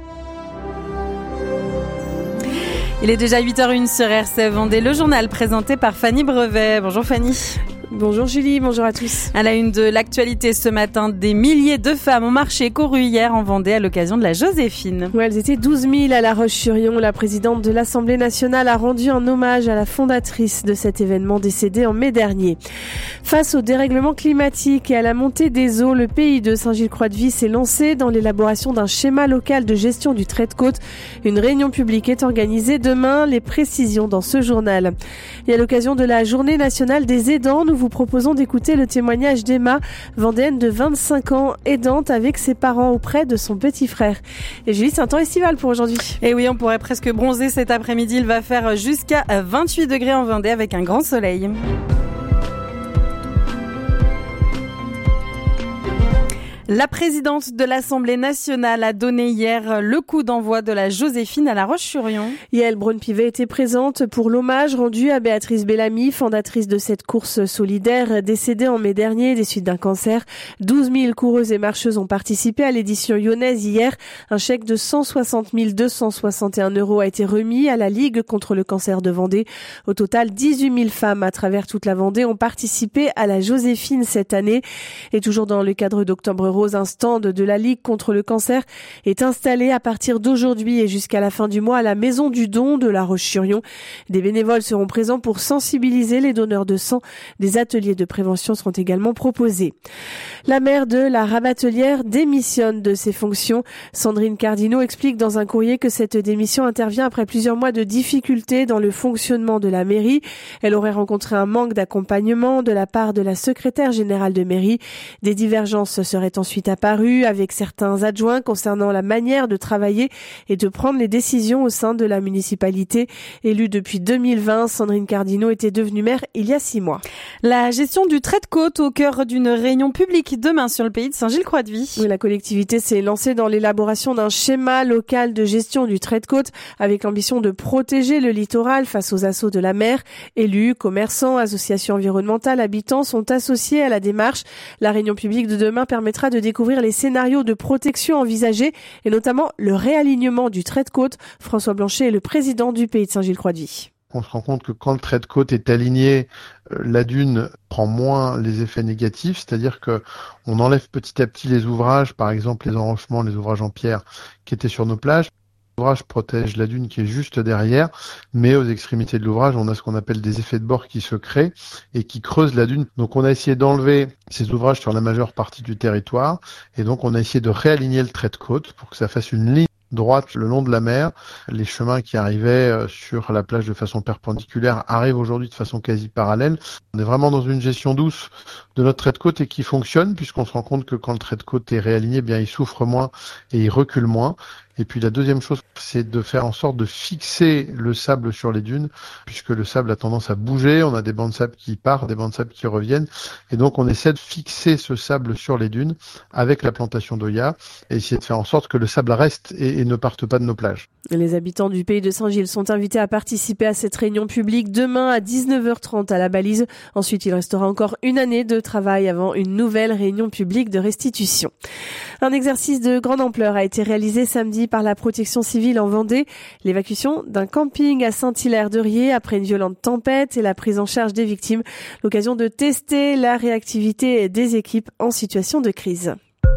Il est déjà 8h01 sur RCF Vendée, le journal présenté par Fanny Brevet. Bonjour Fanny. Bonjour Julie, bonjour à tous. À la une de l'actualité ce matin, des milliers de femmes ont marché couru hier en Vendée à l'occasion de la Joséphine. Ouais, elles étaient 12 000 à La Roche-sur-Yon. La présidente de l'Assemblée nationale a rendu un hommage à la fondatrice de cet événement décédée en mai dernier. Face au dérèglement climatique et à la montée des eaux, le pays de Saint-Gilles-Croix-de-Vie s'est lancé dans l'élaboration d'un schéma local de gestion du trait de côte. Une réunion publique est organisée demain. Les précisions dans ce journal. Et à l'occasion de la Journée nationale des aidants, nous vous proposons d'écouter le témoignage d'Emma, vendéenne de 25 ans, aidante avec ses parents auprès de son petit frère. Et Julie, c'est un temps estival pour aujourd'hui. Et oui, on pourrait presque bronzer cet après-midi. Il va faire jusqu'à 28 degrés en Vendée avec un grand soleil. La présidente de l'Assemblée nationale a donné hier le coup d'envoi de la Joséphine à La Roche-sur-Yon. Yael Braun-Pivet était présente pour l'hommage rendu à Béatrice Bellamy, fondatrice de cette course solidaire, décédée en mai dernier des suites d'un cancer. 12 000 coureuses et marcheuses ont participé à l'édition lyonnaise hier. Un chèque de 160 261 € a été remis à la Ligue contre le cancer de Vendée. Au total, 18 000 femmes à travers toute la Vendée ont participé à la Joséphine cette année. Et toujours dans le cadre d'Octobre Rose, un stand de la Ligue contre le cancer est installé à partir d'aujourd'hui et jusqu'à la fin du mois à la Maison du Don de La Roche-sur-Yon. Des bénévoles seront présents pour sensibiliser les donneurs de sang. Des ateliers de prévention seront également proposés. La maire de la Rabatelière démissionne de ses fonctions. Sandrine Cardinot explique dans un courrier que cette démission intervient après plusieurs mois de difficultés dans le fonctionnement de la mairie. Elle aurait rencontré un manque d'accompagnement de la part de la secrétaire générale de mairie. Des divergences seraient ensuite apparues avec certains adjoints concernant la manière de travailler et de prendre les décisions au sein de la municipalité. Élue depuis 2020, Sandrine Cardinot était devenue maire il y a 6 mois. La gestion du trait de côte au cœur d'une réunion publique demain sur le pays de Saint-Gilles-Croix-de-Vie. Oui, la collectivité s'est lancée dans l'élaboration d'un schéma local de gestion du trait de côte avec l'ambition de protéger le littoral face aux assauts de la mer. Élus, commerçants, associations environnementales, habitants sont associés à la démarche. La réunion publique de demain permettra de découvrir les scénarios de protection envisagés et notamment le réalignement du trait de côte. François Blanchet est le président du pays de Saint-Gilles-Croix-de-Vie. On se rend compte que quand le trait de côte est aligné, la dune prend moins les effets négatifs, c'est-à-dire que on enlève petit à petit les ouvrages, par exemple les enrochements, les ouvrages en pierre qui étaient sur nos plages. L'ouvrage protège la dune qui est juste derrière, mais aux extrémités de l'ouvrage, on a ce qu'on appelle des effets de bord qui se créent et qui creusent la dune. Donc on a essayé d'enlever ces ouvrages sur la majeure partie du territoire et donc on a essayé de réaligner le trait de côte pour que ça fasse une ligne droite le long de la mer. Les chemins qui arrivaient sur la plage de façon perpendiculaire arrivent aujourd'hui de façon quasi parallèle. On est vraiment dans une gestion douce de notre trait de côte et qui fonctionne puisqu'on se rend compte que quand le trait de côte est réaligné, eh bien il souffre moins et il recule moins. Et puis la deuxième chose, c'est de faire en sorte de fixer le sable sur les dunes, puisque le sable a tendance à bouger, on a des bancs de sable qui partent, des bancs de sable qui reviennent, et donc on essaie de fixer ce sable sur les dunes avec la plantation d'Oya, et essayer de faire en sorte que le sable reste et ne parte pas de nos plages. Les habitants du pays de Saint-Gilles sont invités à participer à cette réunion publique demain à 19h30 à la Balise. Ensuite, il restera encore une année de travail avant une nouvelle réunion publique de restitution. Un exercice de grande ampleur a été réalisé samedi par la protection civile en Vendée. L'évacuation d'un camping à Saint-Hilaire-de-Riez après une violente tempête et la prise en charge des victimes. L'occasion de tester la réactivité des équipes en situation de crise.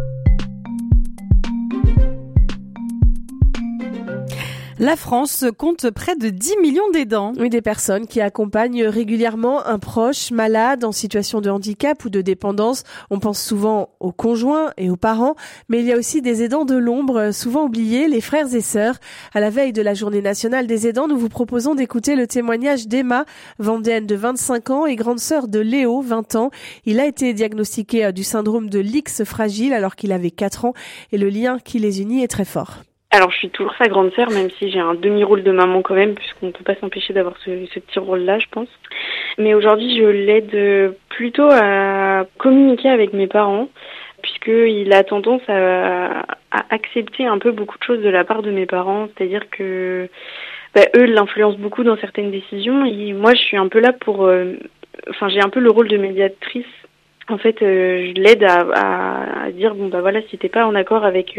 La France compte près de 10 millions d'aidants. Oui, des personnes qui accompagnent régulièrement un proche malade en situation de handicap ou de dépendance. On pense souvent aux conjoints et aux parents, mais il y a aussi des aidants de l'ombre, souvent oubliés, les frères et sœurs. À la veille de la Journée nationale des aidants, nous vous proposons d'écouter le témoignage d'Emma, vendéenne de 25 ans et grande sœur de Léo, 20 ans. Il a été diagnostiqué du syndrome de l'X fragile alors qu'il avait 4 ans et le lien qui les unit est très fort. Alors je suis toujours sa grande sœur, même si j'ai un demi-rôle de maman quand même, puisqu'on ne peut pas s'empêcher d'avoir ce petit rôle-là, je pense. Mais aujourd'hui, je l'aide plutôt à communiquer avec mes parents, puisqu'il a tendance à accepter un peu beaucoup de choses de la part de mes parents, c'est-à-dire que eux l'influencent beaucoup dans certaines décisions, et moi je suis un peu là pour... j'ai un peu le rôle de médiatrice. En fait, je l'aide à dire, voilà, si t'es pas en accord avec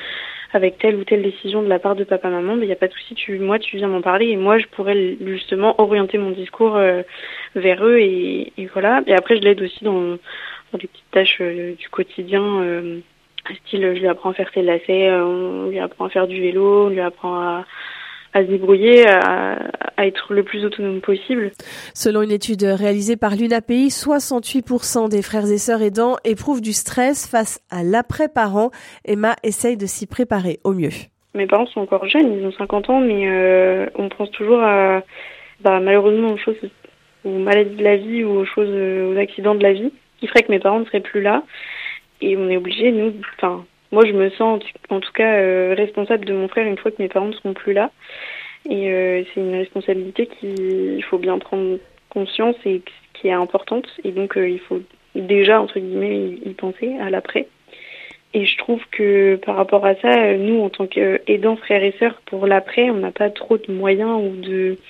telle ou telle décision de la part de papa-maman, il n'y a pas de souci, tu viens m'en parler et moi je pourrais justement orienter mon discours vers eux et voilà. Et après je l'aide aussi dans les petites tâches du quotidien, style je lui apprends à faire ses lacets, on lui apprend à faire du vélo, on lui apprend à se débrouiller, à être le plus autonome possible. Selon une étude réalisée par l'UNAPI, 68% des frères et sœurs aidants éprouvent du stress face à l'après-parent. Emma essaye de s'y préparer au mieux. Mes parents sont encore jeunes, ils ont 50 ans, mais on pense toujours à malheureusement aux choses, aux maladies de la vie ou aux accidents de la vie, qui ferait que mes parents ne seraient plus là. Et on est obligés, moi, je me sens en tout cas responsable de mon frère une fois que mes parents ne seront plus là. Et c'est une responsabilité qu'il faut bien prendre conscience et qui est importante. Et donc, il faut déjà, entre guillemets, y penser à l'après. Et je trouve que par rapport à ça, nous, en tant qu'aidants, frères et sœurs, pour l'après, on n'a pas trop de moyens ou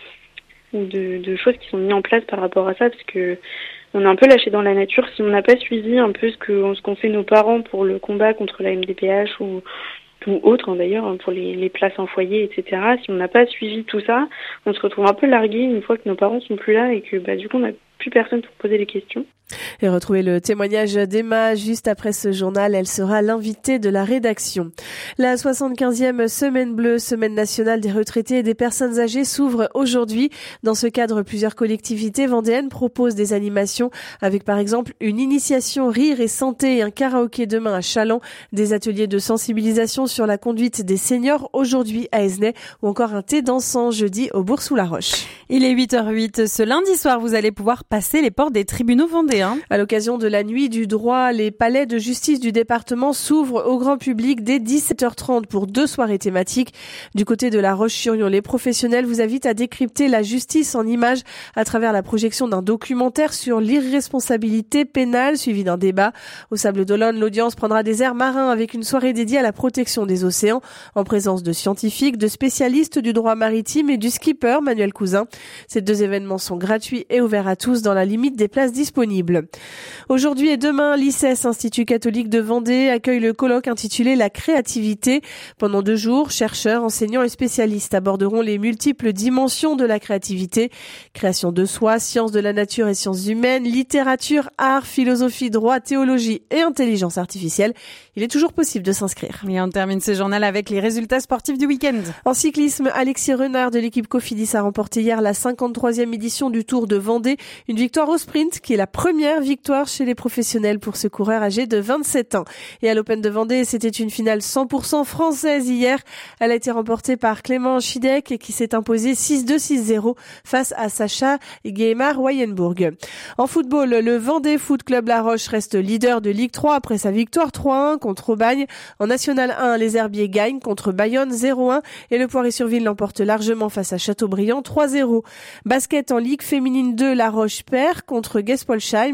de choses qui sont mises en place par rapport à ça, parce que on est un peu lâché dans la nature. Si on n'a pas suivi un peu ce qu'ont fait nos parents pour le combat contre la MDPH ou autre, d'ailleurs, pour les places en foyer, etc. Si on n'a pas suivi tout ça, on se retrouve un peu largué une fois que nos parents sont plus là et que du coup on n'a plus personne pour poser les questions. Et retrouvez le témoignage d'Emma juste après ce journal. Elle sera l'invitée de la rédaction. La 75e Semaine Bleue, Semaine nationale des retraités et des personnes âgées, s'ouvre aujourd'hui. Dans ce cadre, plusieurs collectivités vendéennes proposent des animations avec par exemple une initiation rire et santé et un karaoké demain à Châlons, des ateliers de sensibilisation sur la conduite des seniors aujourd'hui à Esnay ou encore un thé dansant jeudi au Bourg-sous-la-Roche. Il est 8h08. Ce lundi soir, vous allez pouvoir passer les portes des tribunaux vendéens. À l'occasion de la nuit du droit, les palais de justice du département s'ouvrent au grand public dès 17h30 pour 2 soirées thématiques. Du côté de La Roche-sur-Yon, les professionnels vous invitent à décrypter la justice en images à travers la projection d'un documentaire sur l'irresponsabilité pénale suivi d'un débat. Au Sables-d'Olonne, l'audience prendra des airs marins avec une soirée dédiée à la protection des océans en présence de scientifiques, de spécialistes du droit maritime et du skipper Manuel Cousin. Ces 2 événements sont gratuits et ouverts à tous dans la limite des places disponibles. Aujourd'hui et demain, l'ICES, Institut catholique de Vendée, accueille le colloque intitulé La créativité. Pendant 2 jours, chercheurs, enseignants et spécialistes aborderont les multiples dimensions de la créativité. Création de soi, sciences de la nature et sciences humaines, littérature, art, philosophie, droit, théologie et intelligence artificielle. Il est toujours possible de s'inscrire. Et on termine ce journal avec les résultats sportifs du week-end. En cyclisme, Alexis Renard de l'équipe Cofidis a remporté hier la 53e édition du Tour de Vendée. Une victoire au sprint qui est la première victoire chez les professionnels pour ce coureur âgé de 27 ans. Et à l'Open de Vendée, c'était une finale 100% française hier. Elle a été remportée par Clément Chidec qui s'est imposé 6-2, 6-0 face à Sacha Guémard-Wayenbourg. En football, le Vendée Foot Club La Roche reste leader de Ligue 3 après sa victoire 3-1 contre Aubagne. En National 1, les Herbiers gagnent contre Bayonne 0-1 et le Poiré-sur-Ville l'emporte largement face à Châteaubriand 3-0. Basket en Ligue féminine 2, La Roche perd contre Gespolsheim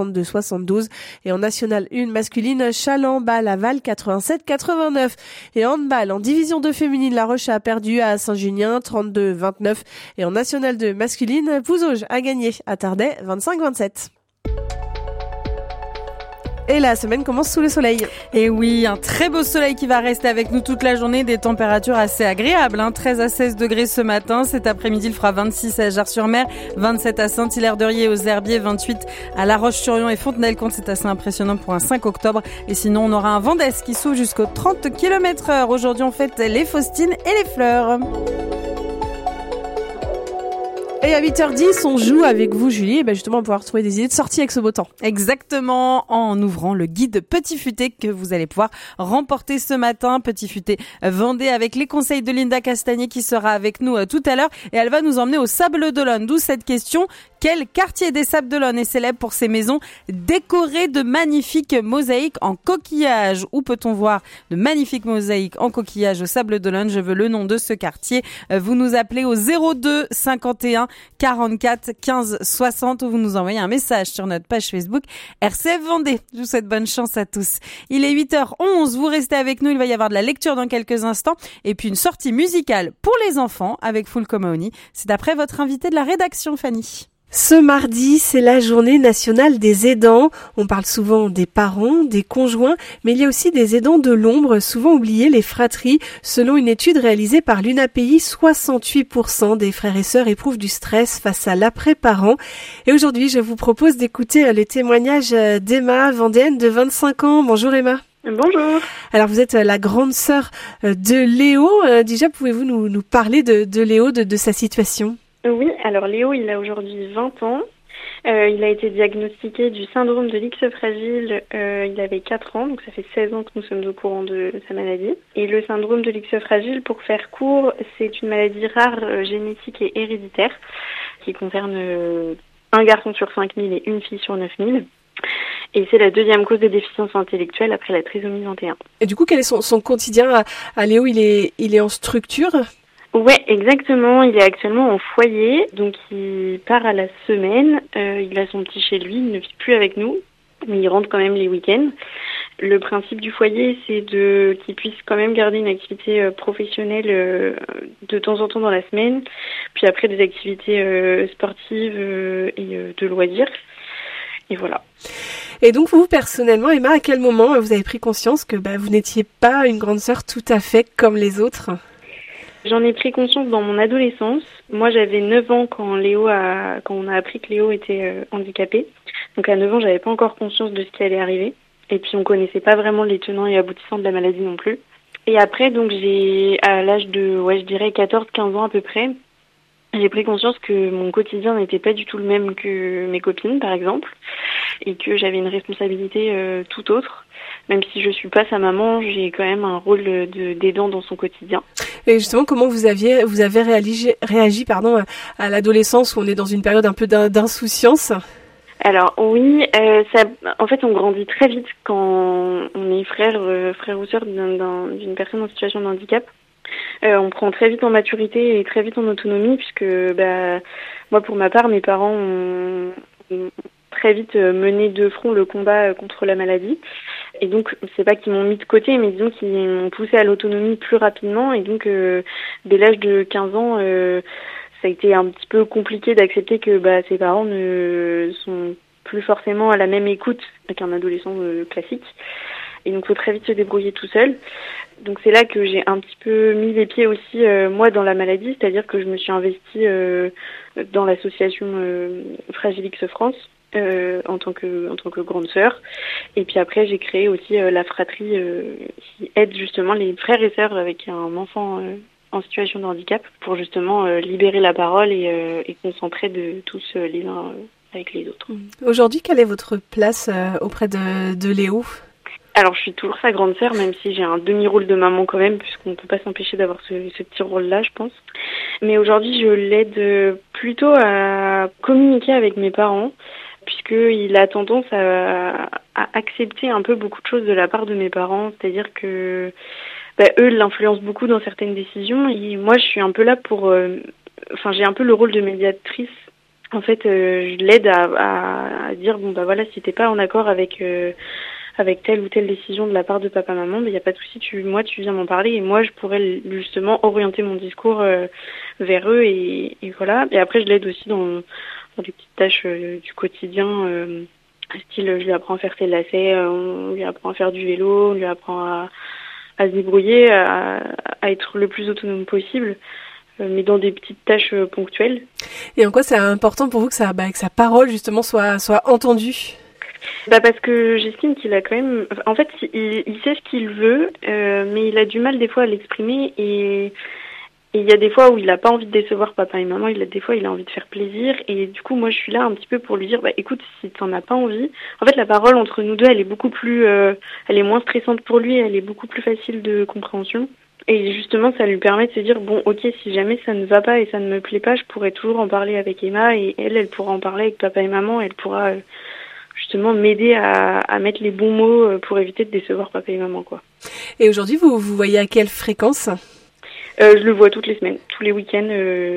62-72 et en National 1 masculine, Châlons-Bas-Laval 87-89 et en handball en division 2 féminine, La Roche a perdu à Saint-Junien 32-29 et en National 2 masculine, Pouzauges a gagné à Tardais 25-27. Et la semaine commence sous le soleil. Et oui, un très beau soleil qui va rester avec nous toute la journée, des températures assez agréables, 13 à 16 degrés ce matin. Cet après-midi, il fera 26 à Jars-sur-Mer, 27 à Saint-Hilaire-de-Riez aux Herbiers, 28 à La Roche-sur-Yon et Fontenay-le-Comte. C'est assez impressionnant pour un 5 octobre. Et sinon, on aura un vent d'est qui souffle jusqu'aux 30 km/h. Aujourd'hui, on fête les Faustines et les fleurs. Et à 8h10, on joue avec vous, Julie, et justement, on va pouvoir trouver des idées de sortie avec ce beau temps. Exactement, en ouvrant le guide Petit Futé que vous allez pouvoir remporter ce matin. Petit Futé Vendée avec les conseils de Linda Castagnier qui sera avec nous tout à l'heure. Et elle va nous emmener au Sables-d'Olonne. D'où cette question: quel quartier des Sables-d'Olonne est célèbre pour ses maisons décorées de magnifiques mosaïques en coquillage? Où peut-on voir de magnifiques mosaïques en coquillage au Sables-d'Olonne? Je veux le nom de ce quartier. Vous nous appelez au 02 51 44 15 60 ou vous nous envoyez un message sur notre page Facebook RCF Vendée. Je vous souhaite bonne chance à tous. Il est 8h11, vous restez avec nous, il va y avoir de la lecture dans quelques instants et puis une sortie musicale pour les enfants avec Full Comaoni. C'est d'après votre invité de la rédaction, Fanny. Ce mardi, c'est la journée nationale des aidants. On parle souvent des parents, des conjoints, mais il y a aussi des aidants de l'ombre, souvent oubliés, les fratries. Selon une étude réalisée par l'UNAPI, 68% des frères et sœurs éprouvent du stress face à l'après-parent. Et aujourd'hui, je vous propose d'écouter les témoignages d'Emma, vendéenne de 25 ans. Bonjour Emma. Bonjour. Alors vous êtes la grande sœur de Léo. Déjà, pouvez-vous nous parler de Léo, de sa situation ? Oui, alors Léo, il a aujourd'hui 20 ans. Il a été diagnostiqué du syndrome de l'X fragile, il avait 4 ans, donc ça fait 16 ans que nous sommes au courant de sa maladie. Et le syndrome de l'X fragile, pour faire court, c'est une maladie rare, génétique et héréditaire, qui concerne un garçon sur 5000 et une fille sur 9000. Et c'est la 2e cause de déficience intellectuelle après la trisomie 21. Et du coup, quel est son quotidien à Léo? Il est en structure? Ouais, exactement. Il est actuellement en foyer, donc il part à la semaine. Il a son petit chez lui, il ne vit plus avec nous, mais il rentre quand même les week-ends. Le principe du foyer, c'est qu'ils puissent quand même garder une activité professionnelle de temps en temps dans la semaine, puis après des activités sportives et de loisirs. Et voilà. Et donc vous, personnellement, Emma, à quel moment vous avez pris conscience que vous n'étiez pas une grande sœur tout à fait comme les autres ? J'en ai pris conscience dans mon adolescence. Moi, j'avais 9 ans quand on a appris que Léo était handicapé. Donc à 9 ans, j'avais pas encore conscience de ce qui allait arriver. Et puis on connaissait pas vraiment les tenants et aboutissants de la maladie non plus. Et après, donc à l'âge de, je dirais 14-15 ans à peu près, j'ai pris conscience que mon quotidien n'était pas du tout le même que mes copines, par exemple, et que j'avais une responsabilité tout autre. Même si je suis pas sa maman, j'ai quand même un rôle d'aidant dans son quotidien. Et justement, comment vous avez réagi à l'adolescence où on est dans une période un peu d'insouciance ? Alors oui, en fait, on grandit très vite quand on est frère ou sœur d'une personne en situation de handicap. On prend très vite en maturité et très vite en autonomie, puisque moi, pour ma part, mes parents ont très vite mené de front le combat contre la maladie. Et donc, c'est pas qu'ils m'ont mis de côté, mais disons qu'ils m'ont poussé à l'autonomie plus rapidement. Et donc, dès l'âge de 15 ans, ça a été un petit peu compliqué d'accepter que ses parents ne sont plus forcément à la même écoute qu'un adolescent classique. Et donc, il faut très vite se débrouiller tout seul. Donc, c'est là que j'ai un petit peu mis les pieds aussi, moi, dans la maladie. C'est-à-dire que je me suis investie dans l'association Fragilix France en tant que grande sœur. Et puis après, j'ai créé aussi la fratrie qui aide justement les frères et sœurs avec un enfant en situation de handicap pour justement libérer la parole et qu'on s'entraide tous les uns avec les autres. Aujourd'hui, quelle est votre place auprès de Léo ? Alors, je suis toujours sa grande sœur, même si j'ai un demi-rôle de maman quand même, puisqu'on ne peut pas s'empêcher d'avoir ce petit rôle-là, je pense. Mais aujourd'hui, je l'aide plutôt à communiquer avec mes parents, puisqu'il a tendance à accepter un peu beaucoup de choses de la part de mes parents, c'est-à-dire que eux l'influencent beaucoup dans certaines décisions, et moi, je suis un peu là pour... j'ai un peu le rôle de médiatrice. En fait, je l'aide à dire, voilà, si t'es pas en accord avec telle ou telle décision de la part de papa-maman, il n'y a pas de souci, tu viens m'en parler et moi je pourrais justement orienter mon discours vers eux et voilà. Et après je l'aide aussi dans des petites tâches du quotidien, style je lui apprends à faire ses lacets, on lui apprend à faire du vélo, on lui apprend à se débrouiller, à être le plus autonome possible. Mais dans des petites tâches ponctuelles. Et en quoi c'est important pour vous que sa parole justement soit entendue ? Parce que j'estime qu'il a quand même... En fait, il sait ce qu'il veut, mais il a du mal des fois à l'exprimer et il y a des fois où il n'a pas envie de décevoir papa et maman, des fois il a envie de faire plaisir et du coup moi je suis là un petit peu pour lui dire écoute, si t'en as pas envie... En fait la parole entre nous deux elle est beaucoup plus... elle est moins stressante pour lui, elle est beaucoup plus facile de compréhension. Et justement, ça lui permet de se dire, ok, si jamais ça ne va pas et ça ne me plaît pas, je pourrais toujours en parler avec Emma et elle pourra en parler avec papa et maman. Elle pourra justement m'aider à mettre les bons mots pour éviter de décevoir papa et maman, quoi. Et aujourd'hui, vous voyez à quelle fréquence ? Je le vois toutes les semaines, tous les week-ends.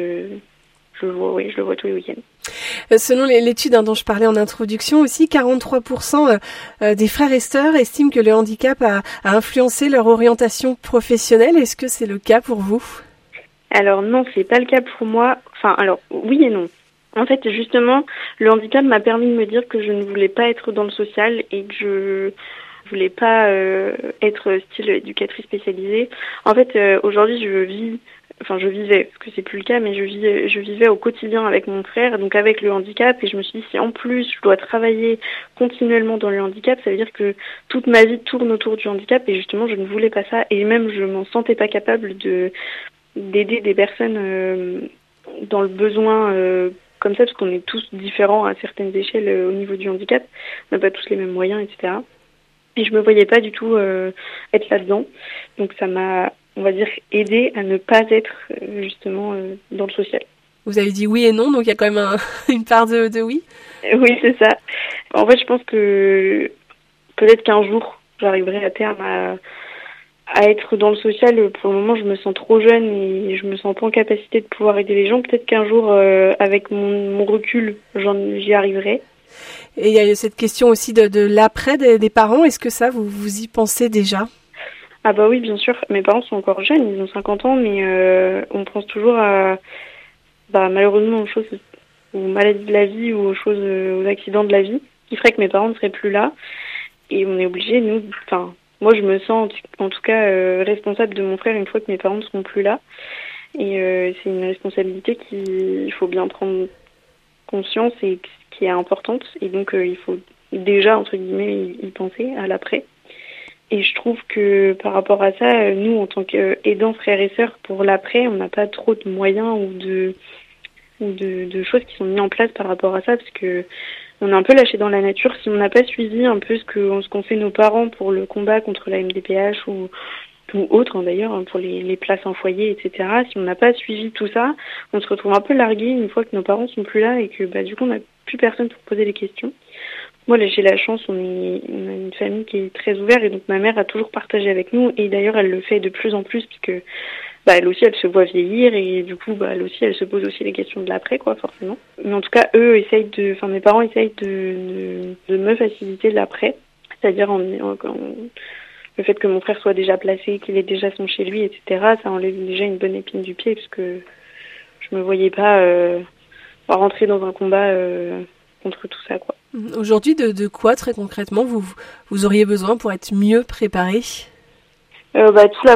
Je le vois tous les week-ends. Selon l'étude dont je parlais en introduction aussi, 43% des frères et sœurs estiment que le handicap a influencé leur orientation professionnelle. Est-ce que c'est le cas pour vous ? Alors non, c'est pas le cas pour moi. Enfin, alors oui et non. En fait, justement, le handicap m'a permis de me dire que je ne voulais pas être dans le social et que je voulais pas être style éducatrice spécialisée. En fait, aujourd'hui, je vivais, parce que c'est plus le cas, mais je vivais au quotidien avec mon frère, donc avec le handicap, et je me suis dit, si en plus je dois travailler continuellement dans le handicap, ça veut dire que toute ma vie tourne autour du handicap, et justement, je ne voulais pas ça, et même je m'en sentais pas capable d'aider des personnes dans le besoin comme ça, parce qu'on est tous différents à certaines échelles au niveau du handicap, on n'a pas tous les mêmes moyens, etc. Et je me voyais pas du tout être là-dedans, donc ça m'a, on va dire, aider à ne pas être justement dans le social. Vous avez dit oui et non, donc il y a quand même une part de oui. Oui, c'est ça. En fait, je pense que peut-être qu'un jour, j'arriverai à terme à être dans le social. Pour le moment, je me sens trop jeune et je me sens pas en capacité de pouvoir aider les gens. Peut-être qu'un jour, avec mon recul, j'y arriverai. Et il y a cette question aussi de l'après des parents. Est-ce que ça, vous y pensez déjà? Ah bah oui, bien sûr. Mes parents sont encore jeunes, ils ont 50 ans, mais on pense toujours à, malheureusement, aux choses, aux maladies de la vie ou aux accidents de la vie, qui ferait que mes parents ne seraient plus là. Et on est obligé, moi je me sens en tout cas responsable de mon frère une fois que mes parents ne seront plus là. Et c'est une responsabilité qu'il faut bien prendre conscience et qui est importante. Et donc il faut déjà, entre guillemets, y penser à l'après. Et je trouve que par rapport à ça, nous, en tant qu'aidants frères et sœurs, pour l'après, on n'a pas trop de moyens ou de choses qui sont mises en place par rapport à ça, parce que on est un peu lâché dans la nature. Si on n'a pas suivi un peu ce qu'ont fait nos parents pour le combat contre la MDPH ou autre d'ailleurs, pour les places en foyer, etc. Si on n'a pas suivi tout ça, on se retrouve un peu largué une fois que nos parents sont plus là et que du coup on n'a plus personne pour poser des questions. Moi là j'ai la chance, on a une famille qui est très ouverte et donc ma mère a toujours partagé avec nous et d'ailleurs elle le fait de plus en plus puisque elle aussi elle se voit vieillir et du coup elle aussi elle se pose aussi les questions de l'après quoi forcément. Mais en tout cas mes parents essayent de me faciliter l'après, c'est-à-dire le fait que mon frère soit déjà placé, qu'il ait déjà son chez lui, etc., ça enlève déjà une bonne épine du pied, parce que je me voyais pas rentrer dans un combat contre tout ça, quoi. Aujourd'hui, de quoi, très concrètement, vous auriez besoin pour être mieux préparé? Tout